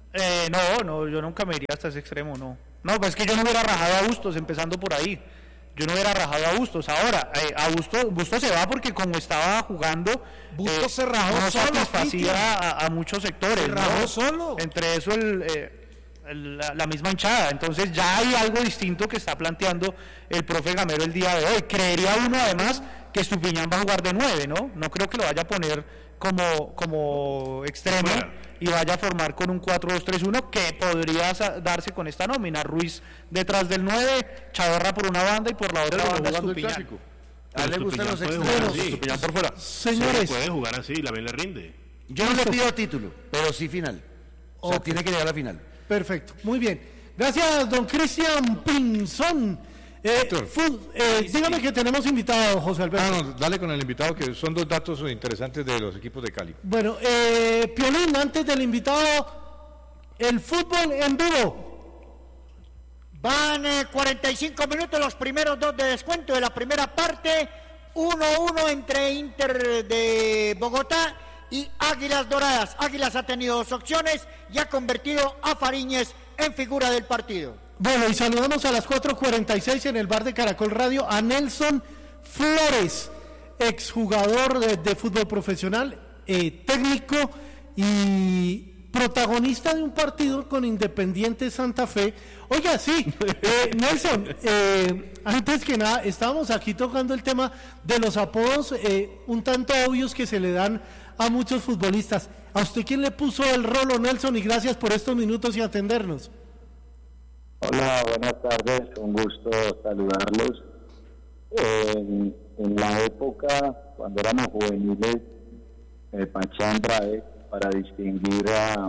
S9: No, yo nunca me iría hasta ese extremo, no. No, pues es que yo no hubiera rajado a Bustos, empezando por ahí. Yo no hubiera rajado a Bustos. Ahora, Bustos se va porque como estaba jugando,
S8: Bustos se rajó
S9: no
S8: solo,
S9: satisfacía a muchos sectores.
S8: Se rajó
S9: ¿no?
S8: solo.
S9: Entre eso la misma hinchada. Entonces ya hay algo distinto que está planteando el profe Gamero el día de hoy. Creería uno además que Estupiñán va a jugar de 9, ¿no? No creo que lo vaya a poner como extremo y vaya a formar con un 4-2-3-1 que podría darse con esta nómina. Ruiz detrás del 9, Chaverra por una banda y por la otra banda Estupiñán.
S10: A él le gustan los
S5: extremos. Estupiñán por fuera.
S3: Señores,
S12: puede jugar así, la vez le rinde.
S10: Yo no le pido título, pero sí final. O sea, tiene que llegar a la final.
S3: Perfecto, muy bien. Gracias, don Cristian Pinzón. Dígame que tenemos invitado, José Alberto.
S1: No, dale con el invitado, que son dos datos interesantes de los equipos de Cali.
S3: Bueno, Piolín, antes del invitado, el fútbol en vivo.
S4: Van 45 minutos, los primeros 2 de descuento de la primera parte. 1-1 entre Inter de Bogotá y Águilas Doradas. Águilas ha tenido 2 opciones y ha convertido a Fariñez en figura del partido.
S3: Bueno, y saludamos a las 4:46 en el bar de Caracol Radio a Nelson Flores, exjugador de fútbol profesional, técnico y protagonista de un partido con Independiente Santa Fe. Oiga, sí, Nelson, antes que nada, estábamos aquí tocando el tema de los apodos un tanto obvios que se le dan a muchos futbolistas. ¿A usted quién le puso el rolo, Nelson? Y gracias por estos minutos y atendernos.
S13: Hola, buenas tardes, un gusto saludarlos. En la época, cuando éramos juveniles, Pachá Andrade, para distinguir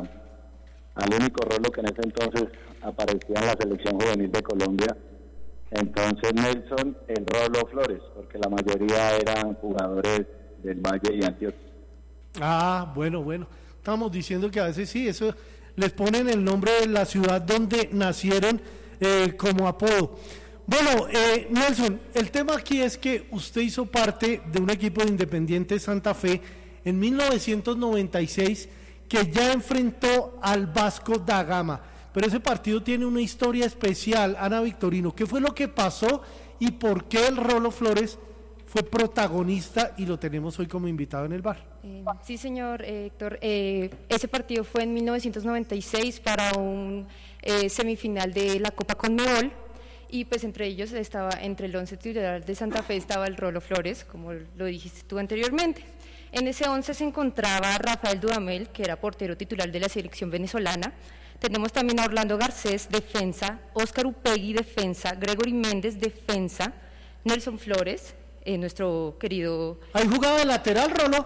S13: al único rolo que en ese entonces aparecía en la selección juvenil de Colombia, entonces Nelson, el Rolo Flores, porque la mayoría eran jugadores del Valle y Antioquia.
S3: Ah, bueno, estamos diciendo que a veces sí, eso les ponen el nombre de la ciudad donde nacieron como apodo. Bueno, Nelson, el tema aquí es que usted hizo parte de un equipo de Independiente Santa Fe en 1996 que ya enfrentó al Vasco da Gama, pero ese partido tiene una historia especial. Ana Victorino, ¿qué fue lo que pasó y por qué el Rolo Flores fue protagonista y lo tenemos hoy como invitado en el bar?
S14: Sí, señor Héctor, ese partido fue en 1996 para un semifinal de la Copa Conmebol, y pues entre ellos entre el 11 titular de Santa Fe estaba el Rolo Flores, como lo dijiste tú anteriormente. En ese 11 se encontraba Rafael Dudamel, que era portero titular de la selección venezolana. Tenemos también a Orlando Garcés, defensa, Óscar Upegui, defensa, Gregory Méndez, defensa, Nelson Flores, nuestro querido...
S3: ¿Ahí jugaba de lateral, Rolo?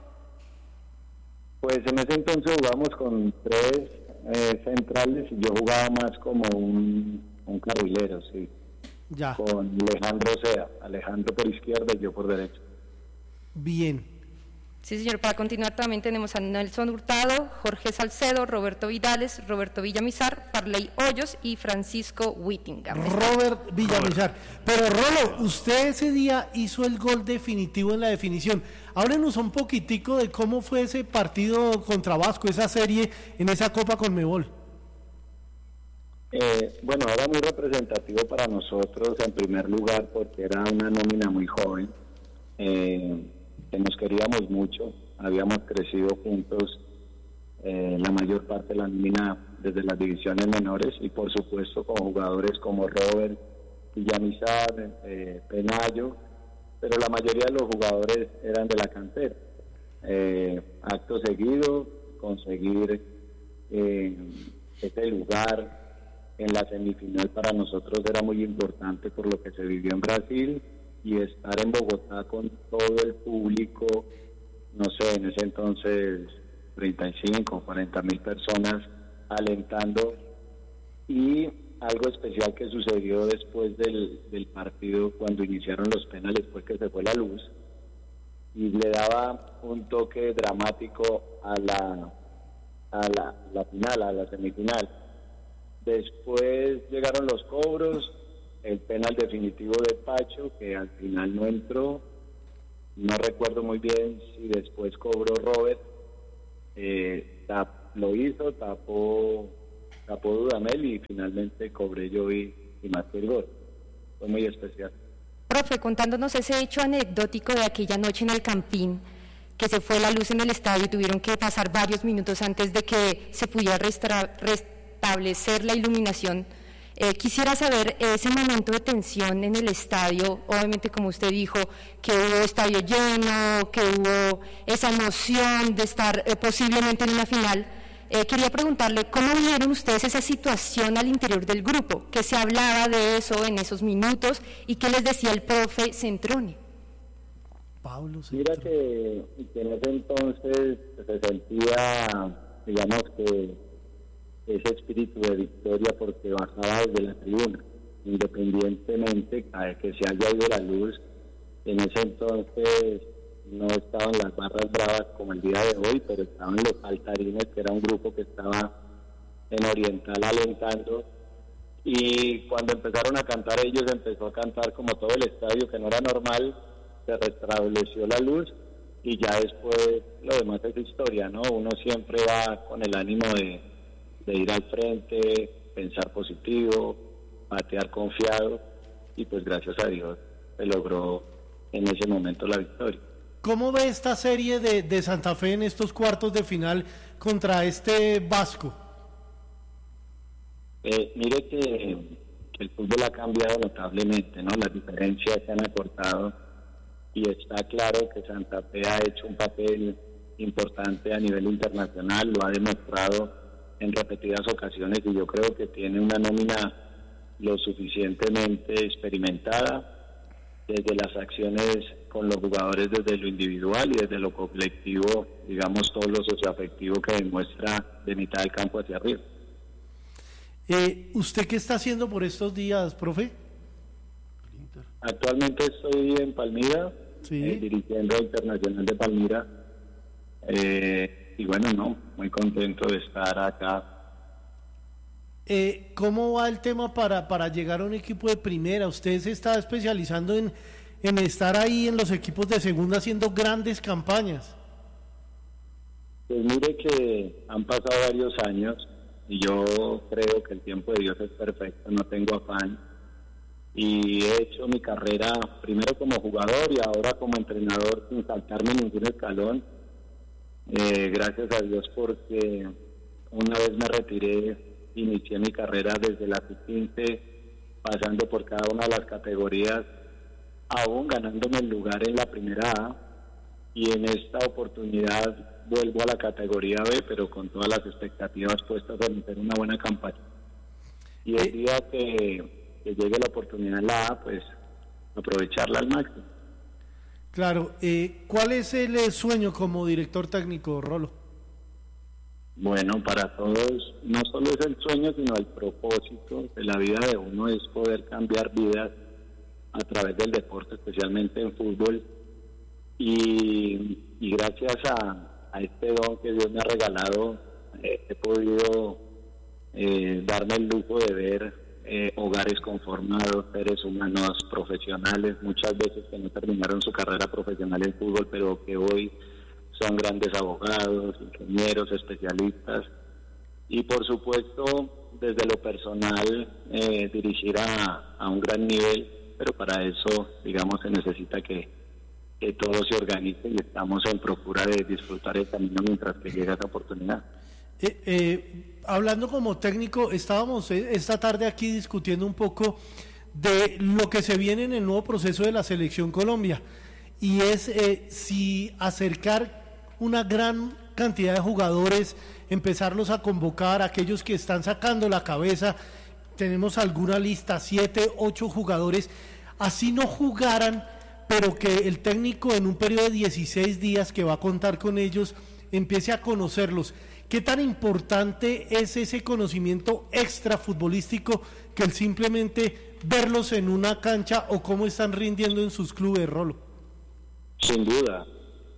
S13: Pues en ese entonces jugamos con 3 centrales y yo jugaba más como un carrilero, sí.
S3: Ya.
S13: Con Alejandro Sea, Alejandro por izquierda y yo por derecha.
S3: Bien.
S14: Sí, señor, para continuar también tenemos a Nelson Hurtado, Jorge Salcedo, Roberto Vidales, Roberto Villamizar, Farley Hoyos y Francisco Whittingham.
S3: Robert Villamizar. Pero Rolo, usted ese día hizo el gol definitivo en la definición. Háblenos un poquitico de cómo fue ese partido contra Vasco, esa serie en esa Copa Conmebol.
S13: Bueno, era muy representativo para nosotros en primer lugar porque era una nómina muy joven. Que nos queríamos mucho, habíamos crecido juntos la mayor parte de la nómina desde las divisiones menores y por supuesto con jugadores como Robert Villamizar, Penayo, pero la mayoría de los jugadores eran de la cantera. Acto seguido, conseguir este lugar en la semifinal para nosotros era muy importante por lo que se vivió en Brasil, y estar en Bogotá con todo el público, no sé, en ese entonces 35, 40 mil personas alentando, y algo especial que sucedió después del partido cuando iniciaron los penales fue que se fue la luz y le daba un toque dramático a la final, a la semifinal. Después llegaron los cobros, el penal definitivo de Pacho, que al final no entró. No recuerdo muy bien si después cobró Robert. Lo hizo, tapó Dudamel y finalmente cobré yo y marqué el gol. Fue muy especial.
S14: Profe, contándonos ese hecho anecdótico de aquella noche en el Campín, que se fue la luz en el estadio y tuvieron que pasar varios minutos antes de que se pudiera restablecer la iluminación. Quisiera saber ese momento de tensión en el estadio, obviamente como usted dijo, que hubo estadio lleno, que hubo esa emoción de estar posiblemente en una final. Quería preguntarle, ¿cómo vieron ustedes esa situación al interior del grupo? ¿Qué se hablaba de eso en esos minutos y qué les decía el profe Centrone?
S13: Mira que en ese entonces se sentía, digamos que ese espíritu de victoria porque bajaba desde la tribuna, independientemente de que se haya ido la luz. En ese entonces no estaban las barras bravas como el día de hoy, pero estaban los saltarines, que era un grupo que estaba en Oriental alentando, y cuando empezaron a cantar ellos, empezó a cantar como todo el estadio, que no era normal. Se restableció la luz y ya después lo demás es historia, ¿no? Uno siempre va con el ánimo de ir al frente, pensar positivo, batear confiado, y pues gracias a Dios se logró en ese momento la victoria.
S3: ¿Cómo ve esta serie de Santa Fe en estos cuartos de final contra este Vasco?
S13: Mire que el fútbol ha cambiado notablemente, ¿no? Las diferencias se han acortado y está claro que Santa Fe ha hecho un papel importante a nivel internacional, lo ha demostrado en repetidas ocasiones, y yo creo que tiene una nómina lo suficientemente experimentada, desde las acciones con los jugadores, desde lo individual y desde lo colectivo, digamos todo lo socioafectivo que demuestra de mitad del campo hacia arriba.
S3: ¿Usted qué está haciendo por estos días, profe?
S13: Actualmente estoy en Palmira, dirigiendo el Internacional de Palmira, y bueno, muy contento de estar acá.
S3: ¿Cómo va el tema para llegar a un equipo de primera? Usted se está especializando en estar ahí en los equipos de segunda haciendo grandes campañas.
S13: Pues mire que han pasado varios años y yo creo que el tiempo de Dios es perfecto, no tengo afán, y he hecho mi carrera primero como jugador y ahora como entrenador sin saltarme ningún escalón. Gracias a Dios, porque una vez me retiré, inicié mi carrera desde la sub-15, pasando por cada una de las categorías, aún ganándome el lugar en la primera A, y en esta oportunidad vuelvo a la categoría B, pero con todas las expectativas puestas en hacer una buena campaña. Y el día que llegue la oportunidad en la A, pues aprovecharla al máximo.
S3: Claro, ¿cuál es el sueño como director técnico, Rolo?
S13: Bueno, para todos no solo es el sueño, sino el propósito de la vida de uno es poder cambiar vidas a través del deporte, especialmente en fútbol, y gracias a este don que Dios me ha regalado, he podido darme el lujo de ver hogares conformados, seres humanos profesionales, muchas veces que no terminaron su carrera profesional en fútbol, pero que hoy son grandes abogados, ingenieros, especialistas, y por supuesto desde lo personal dirigir a un gran nivel, pero para eso, digamos, se necesita que todo se organice, y estamos en procura de disfrutar el camino mientras que llega esa oportunidad.
S3: Hablando como técnico, estábamos esta tarde aquí discutiendo un poco de lo que se viene en el nuevo proceso de la Selección Colombia, y es si acercar una gran cantidad de jugadores, empezarlos a convocar, aquellos que están sacando la cabeza. Tenemos alguna lista, 7, 8 jugadores, así no jugaran, pero que el técnico en un periodo de 16 días que va a contar con ellos empiece a conocerlos. ¿Qué tan importante es ese conocimiento extra futbolístico que el simplemente verlos en una cancha o cómo están rindiendo en sus clubes, Rolo?
S13: Sin duda.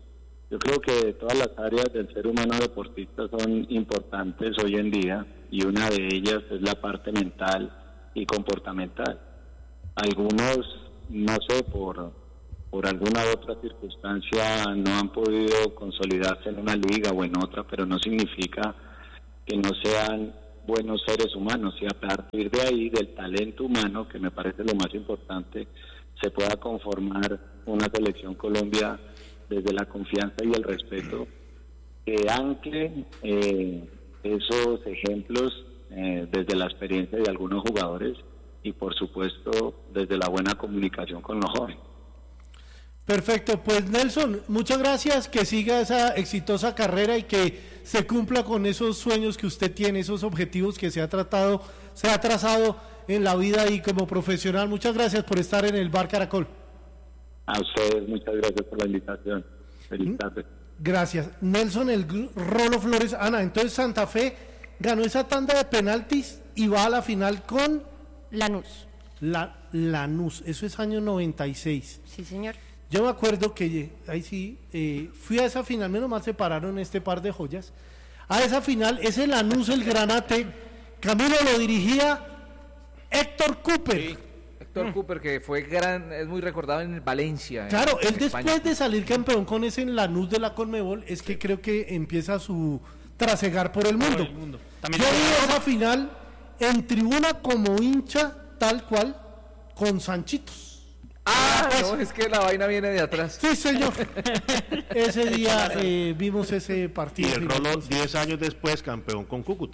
S13: Yo creo que todas las áreas del ser humano deportista son importantes hoy en día y una de ellas es la parte mental y comportamental. Algunos, no sé, por alguna otra circunstancia no han podido consolidarse en una liga o en otra, pero no significa que no sean buenos seres humanos, y a partir de ahí, del talento humano, que me parece lo más importante, se pueda conformar una selección Colombia desde la confianza y el respeto, que ancle esos ejemplos desde la experiencia de algunos jugadores y por supuesto desde la buena comunicación con los jóvenes.
S3: Perfecto, pues Nelson, muchas gracias, que siga esa exitosa carrera y que se cumpla con esos sueños que usted tiene, esos objetivos que se ha trazado en la vida y como profesional. Muchas gracias por estar en el Bar Caracol.
S13: A ustedes, muchas gracias por la invitación. Feliz tarde.
S3: Gracias. Nelson el Rolo Flores. Ana, entonces Santa Fe ganó esa tanda de penaltis y va a la final con
S14: Lanús.
S3: Lanús, eso es año 96.
S14: Sí, señor.
S3: Yo me acuerdo que ahí sí, fui a esa final, menos mal se pararon este par de joyas. A esa final, ese Lanús, el Granate, Camilo, lo dirigía Héctor Cooper.
S11: Sí, Héctor Cooper, que fue es muy recordado en Valencia.
S3: Claro, él
S11: España.
S3: después de salir campeón con ese Lanús de la Conmebol, es que creo que empieza su trasegar por el mundo. Yo vi esa final en tribuna como hincha, tal cual, con Sanchitos.
S11: No, es que la vaina viene de atrás.
S3: Sí, señor. Ese día vimos ese partido.
S12: Y el Rolo, 10 años después, campeón con Cúcuta.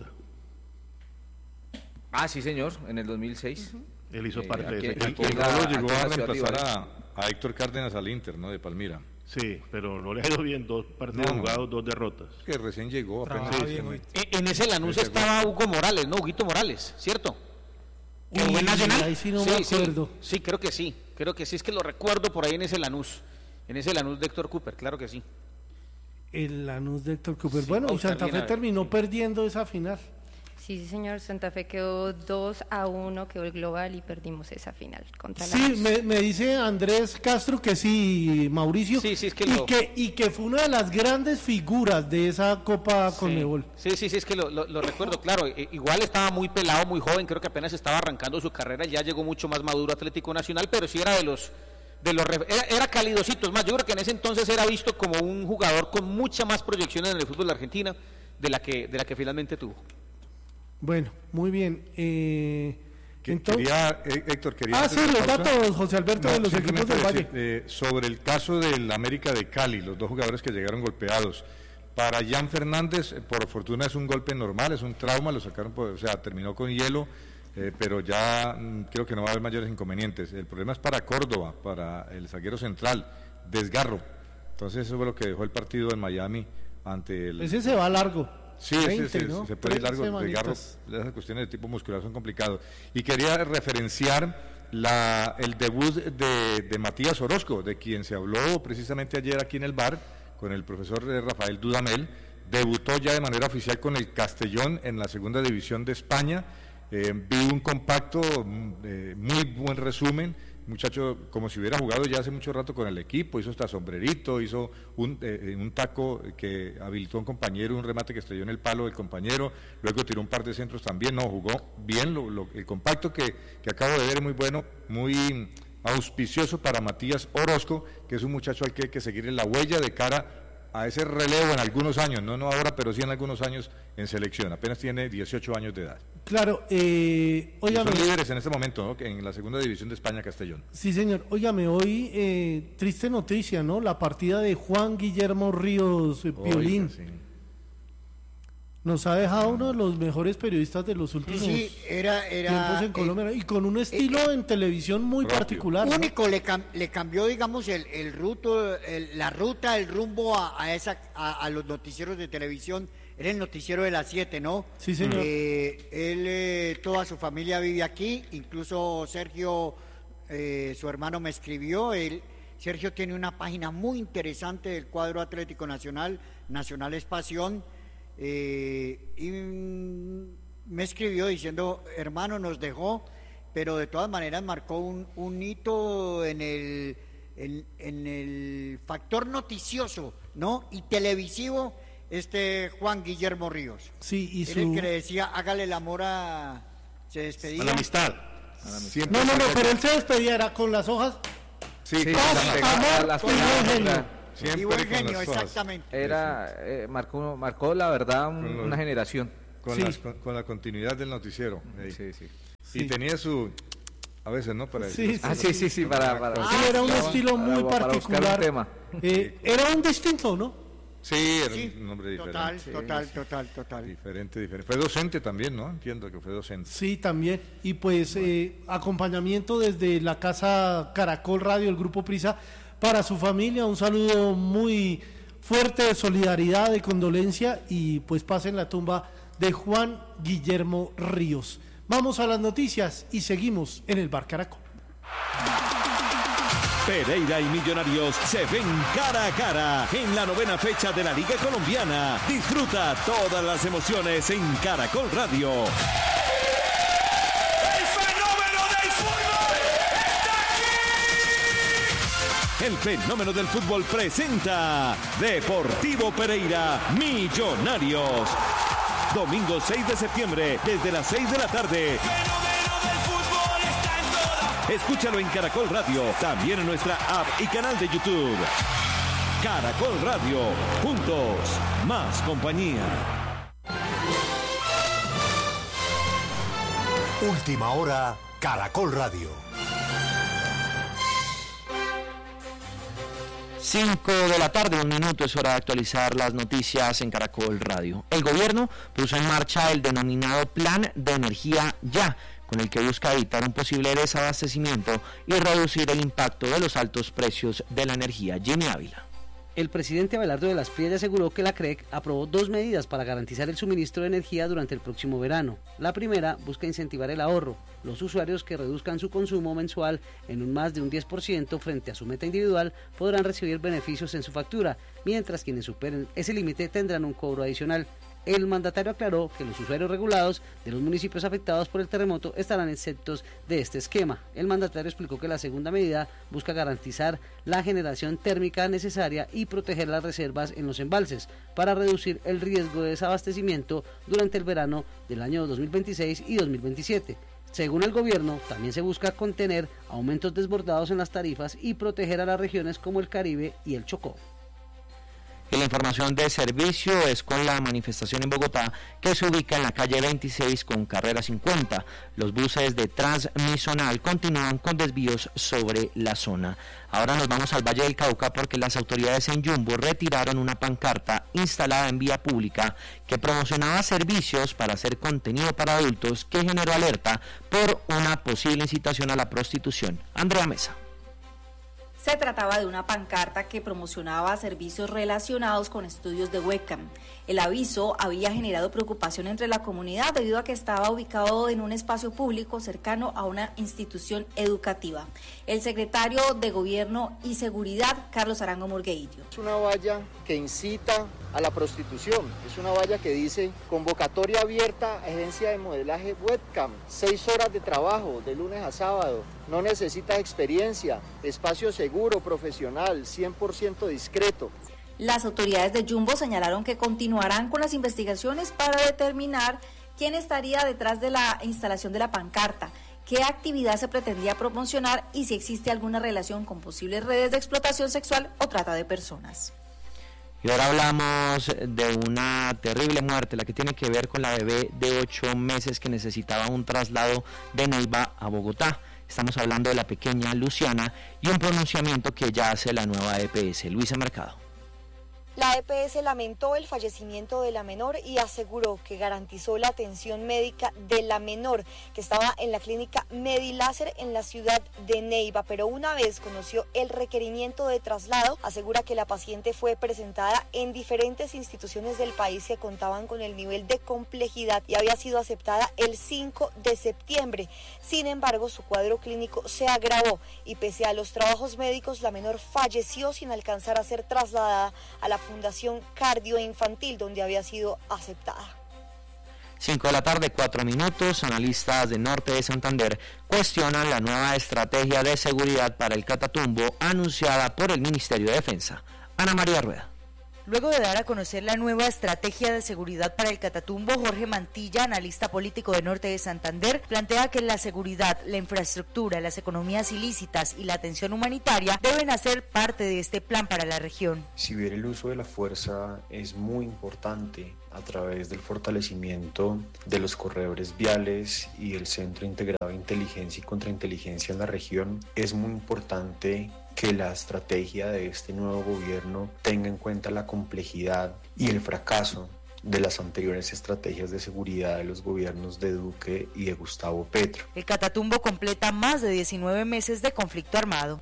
S11: Sí, señor, en el 2006.
S12: Él hizo parte de ese
S1: equipo. El Rolo llegó a reemplazar a Héctor Cárdenas al Inter, ¿no? De Palmira.
S12: Sí, pero no le ha ido bien, 2 partidos jugados, 2 derrotas.
S1: Que recién llegó apenas.
S7: En ese Lanús estaba Hugo Morales, ¿no? Huguito Morales, ¿cierto?
S3: Uy, Nacional? Ahí sí no me acuerdo.
S7: Sí, creo que sí, es que lo recuerdo por ahí en ese Lanús de Héctor Cooper, claro que sí.
S3: El Lanús de Héctor Cooper,
S14: Sí,
S3: bueno, y Santa Fe terminó perdiendo esa final.
S14: Sí, señor, Santa Fe quedó 2-1, quedó el global y perdimos esa final contra la
S3: Sí, me dice Andrés Castro que sí, Mauricio,
S7: sí, es que
S3: y que fue una de las grandes figuras de esa Copa Conmebol.
S7: Sí, es que lo recuerdo, claro, igual estaba muy pelado, muy joven, creo que apenas estaba arrancando su carrera, ya llegó mucho más maduro Atlético Nacional, pero sí era era calidosito, es más, yo creo que en ese entonces era visto como un jugador con mucha más proyección en el fútbol de Argentina de la que finalmente tuvo.
S3: Bueno, muy bien. Entonces...
S1: Héctor,
S3: los datos, José Alberto, de los equipos del Valle.
S1: Sobre el caso del América de Cali, los 2 jugadores que llegaron golpeados. Para Jan Fernández, por fortuna es un golpe normal, es un trauma, lo sacaron, terminó con hielo, pero ya creo que no va a haber mayores inconvenientes. El problema es para Córdoba, para el zaguero central, desgarro. Entonces eso fue lo que dejó el partido en Miami ante el...
S3: Ese se va largo.
S1: Sí, 20, ¿no? Se puede ir largo, desgarro, esas cuestiones de tipo muscular son complicadas. Y quería referenciar el debut de Matías Orozco, de quien se habló precisamente ayer aquí en el bar, con el profesor Rafael Dudamel. Debutó ya de manera oficial con el Castellón en la segunda división de España. Vi un compacto, muy buen resumen, muchacho como si hubiera jugado ya hace mucho rato con el equipo, hizo hasta sombrerito, hizo un taco que habilitó a un compañero, un remate que estrelló en el palo del compañero, luego tiró un par de centros también, jugó bien, el compacto que acabo de ver es muy bueno, muy auspicioso para Matías Orozco, que es un muchacho al que hay que seguir en la huella de cara a ese relevo en algunos años, no ahora, pero sí en algunos años en selección, apenas tiene 18 años de edad.
S3: Claro, óigame,
S1: son líderes en este momento, ¿no? En la segunda división de España, Castellón.
S3: Sí, señor. Óigame, hoy triste noticia, ¿no? La partida de Juan Guillermo Ríos Piolín. Sí. Nos ha dejado uno de los mejores periodistas de los últimos tiempos en Colombia, y con un estilo en televisión muy particular.
S4: Único, ¿no? le cambió, digamos, la ruta, el rumbo a los noticieros de televisión. Era el noticiero de las 7, ¿no?
S3: Sí, señor.
S4: Él, toda su familia vive aquí, incluso Sergio, su hermano, me escribió. Sergio tiene una página muy interesante del cuadro Atlético Nacional, Nacional es Pasión, y me escribió diciendo, hermano, nos dejó, pero de todas maneras marcó un hito en en el factor noticioso, ¿no? Y televisivo, Juan Guillermo Ríos.
S3: Sí, y
S4: Era el que le decía, hágale el amor a... Se despedía.
S12: A la amistad.
S3: No, pero él se despedía, era con las hojas.
S1: Sí,
S3: amor
S11: con buen genio.
S4: Y buen genio, exactamente.
S11: Era, marcó la verdad una generación.
S1: Con la continuidad del noticiero.
S11: Sí.
S1: Y tenía su... A veces, ¿no? Para
S11: sí, para
S3: era un estilo muy particular. Era un distinto, ¿no?
S1: Sí, era un nombre diferente.
S4: Total.
S1: Diferente. Fue docente también, ¿no? Entiendo que fue docente.
S3: Sí, también. Y pues acompañamiento desde la casa Caracol Radio, el Grupo Prisa, para su familia. Un saludo muy fuerte de solidaridad, de condolencia, y pues pasen la tumba de Juan Guillermo Ríos. Vamos a las noticias y seguimos en el Bar Caracol.
S15: Pereira y Millonarios se ven cara a cara en la 9ª fecha de la Liga Colombiana. Disfruta todas las emociones en Caracol Radio.
S16: ¡El fenómeno del fútbol está aquí!
S15: El fenómeno del fútbol presenta Deportivo Pereira Millonarios. Domingo 6 de septiembre, desde las 6 de la tarde. Escúchalo en Caracol Radio, también en nuestra app y canal de YouTube. Caracol Radio, juntos, más compañía.
S17: Última hora, Caracol Radio.
S18: 5 de la tarde, 1 minuto, es hora de actualizar las noticias en Caracol Radio. El gobierno puso en marcha el denominado Plan de Energía Ya, con el que busca evitar un posible desabastecimiento y reducir el impacto de los altos precios de la energía. Jimmy Ávila.
S19: El presidente Abelardo de las Piedras aseguró que la CREC aprobó 2 medidas para garantizar el suministro de energía durante el próximo verano. La primera busca incentivar el ahorro. Los usuarios que reduzcan su consumo mensual en un más de un 10% frente a su meta individual podrán recibir beneficios en su factura, mientras quienes superen ese límite tendrán un cobro adicional. El mandatario aclaró que los usuarios regulados de los municipios afectados por el terremoto estarán exentos de este esquema. El mandatario explicó que la segunda medida busca garantizar la generación térmica necesaria y proteger las reservas en los embalses para reducir el riesgo de desabastecimiento durante el verano del año 2026 y 2027. Según el gobierno, también se busca contener aumentos desbordados en las tarifas y proteger a las regiones como el Caribe y el Chocó.
S18: Y la información de servicio es con la manifestación en Bogotá, que se ubica en la calle 26 con carrera 50. Los buses de Transmisonal continúan con desvíos sobre la zona. Ahora nos vamos al Valle del Cauca porque las autoridades en Yumbo retiraron una pancarta instalada en vía pública que promocionaba servicios para hacer contenido para adultos, que generó alerta por una posible incitación a la prostitución. Andrea Mesa.
S20: Se trataba de una pancarta que promocionaba servicios relacionados con estudios de webcam. El aviso había generado preocupación entre la comunidad debido a que estaba ubicado en un espacio público cercano a una institución educativa. El secretario de Gobierno y Seguridad, Carlos Arango Murgueillo.
S21: Es una valla que incita a la prostitución, es una valla que dice convocatoria abierta, agencia de modelaje webcam, 6 horas de trabajo de lunes a sábado, no necesitas experiencia, espacio seguro, profesional, 100% discreto.
S20: Las autoridades de Yumbo señalaron que continuarán con las investigaciones para determinar quién estaría detrás de la instalación de la pancarta, qué actividad se pretendía promocionar y si existe alguna relación con posibles redes de explotación sexual o trata de personas.
S18: Y ahora hablamos de una terrible muerte, la que tiene que ver con la bebé de 8 meses que necesitaba un traslado de Neiva a Bogotá. Estamos hablando de la pequeña Luciana y un pronunciamiento que ya hace la nueva EPS. Luisa Mercado.
S22: La EPS lamentó el fallecimiento de la menor y aseguró que garantizó la atención médica de la menor, que estaba en la clínica Mediláser en la ciudad de Neiva, pero una vez conoció el requerimiento de traslado, asegura que la paciente fue presentada en diferentes instituciones del país que contaban con el nivel de complejidad y había sido aceptada el 5 de septiembre. Sin embargo, su cuadro clínico se agravó y pese a los trabajos médicos, la menor falleció sin alcanzar a ser trasladada a la Fundación Cardioinfantil, donde había sido aceptada.
S18: 5 de la tarde, 4 minutos. Analistas de Norte de Santander cuestionan la nueva estrategia de seguridad para el Catatumbo anunciada por el Ministerio de Defensa. Ana María Rueda.
S2: Luego de dar a conocer la nueva estrategia de seguridad para el Catatumbo, Jorge Mantilla, analista político de Norte de Santander, plantea que la seguridad, la infraestructura, las economías ilícitas y la atención humanitaria deben hacer parte de este plan para la región.
S6: Si bien el uso de la fuerza es muy importante a través del fortalecimiento de los corredores viales y el Centro Integrado de Inteligencia y Contrainteligencia en la región, es muy importante que la estrategia de este nuevo gobierno tenga en cuenta la complejidad y el fracaso de las anteriores estrategias de seguridad de los gobiernos de Duque y de Gustavo Petro.
S2: El Catatumbo completa más de 19 meses de conflicto armado.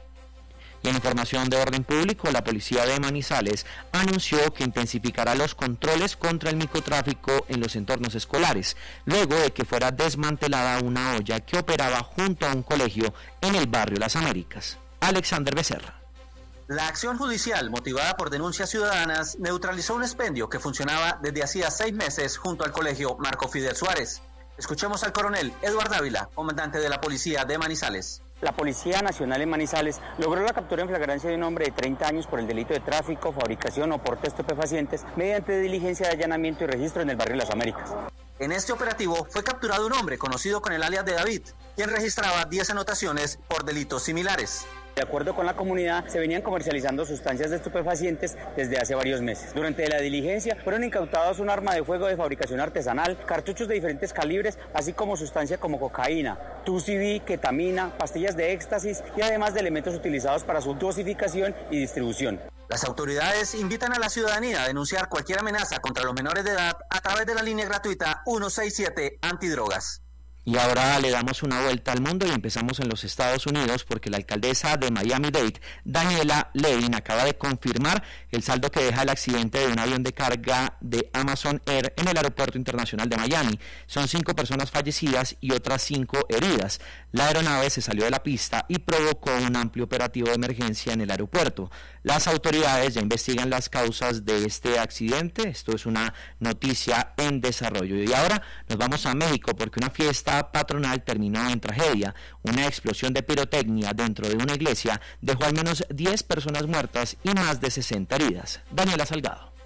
S18: Y en información de orden público, la policía de Manizales anunció que intensificará los controles contra el microtráfico en los entornos escolares, luego de que fuera desmantelada una olla que operaba junto a un colegio en el barrio Las Américas. Alexander Becerra.
S23: La acción judicial, motivada por denuncias ciudadanas, neutralizó un expendio que funcionaba desde hacía 6 meses junto al colegio Marco Fidel Suárez. Escuchemos al coronel Eduardo Ávila, comandante de la policía de Manizales.
S24: La Policía Nacional en Manizales logró la captura en flagrancia de un hombre de 30 años por el delito de tráfico, fabricación o porte de estupefacientes mediante diligencia de allanamiento y registro en el barrio Las Américas.
S23: En este operativo fue capturado un hombre conocido con el alias de David, quien registraba 10 anotaciones por delitos similares.
S24: De acuerdo con la comunidad, se venían comercializando sustancias de estupefacientes desde hace varios meses. Durante la diligencia fueron incautados un arma de fuego de fabricación artesanal, cartuchos de diferentes calibres, así como sustancias como cocaína, TUCD, ketamina, pastillas de éxtasis y además de elementos utilizados para su dosificación y distribución.
S23: Las autoridades invitan a la ciudadanía a denunciar cualquier amenaza contra los menores de edad a través de la línea gratuita 167 Antidrogas.
S18: Y ahora le damos una vuelta al mundo y empezamos en los Estados Unidos porque la alcaldesa de Miami-Dade, Daniela Levin, acaba de confirmar el saldo que deja el accidente de un avión de carga de Amazon Air en el Aeropuerto Internacional de Miami. Son 5 personas fallecidas y otras 5 heridas. La aeronave se salió de la pista y provocó un amplio operativo de emergencia en el aeropuerto. Las autoridades ya investigan las causas de este accidente. Esto es una noticia en desarrollo. Y ahora nos vamos a México porque una fiesta patronal terminó en tragedia. Una explosión de pirotecnia dentro de una iglesia dejó al menos 10 personas muertas y más de 60 heridas. Daniela Salgado.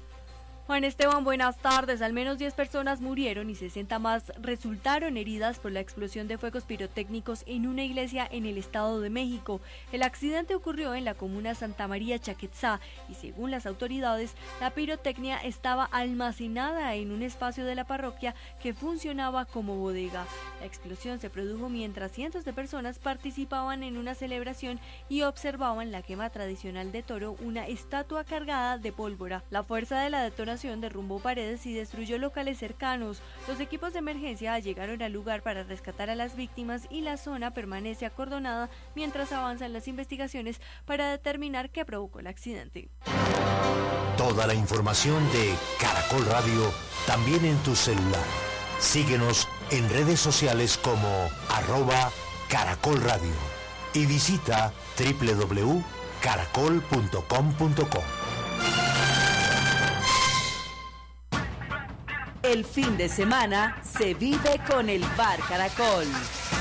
S25: Juan Esteban, buenas tardes. Al menos 10 personas murieron y 60 más resultaron heridas por la explosión de fuegos pirotécnicos en una iglesia en el Estado de México. El accidente ocurrió en la comuna Santa María Chaquetzá y según las autoridades, la pirotecnia estaba almacenada en un espacio de la parroquia que funcionaba como bodega. La explosión se produjo mientras cientos de personas participaban en una celebración y observaban la quema tradicional de toro, una estatua cargada de pólvora. La fuerza de la detonación derrumbó paredes y destruyó locales cercanos. Los equipos de emergencia llegaron al lugar para rescatar a las víctimas y la zona permanece acordonada mientras avanzan las investigaciones para determinar qué provocó el accidente.
S17: Toda la información de Caracol Radio también en tu celular. Síguenos en redes sociales como @Caracol Radio y visita www.caracol.com.co.
S26: El fin de semana se vive con el Bar Caracol.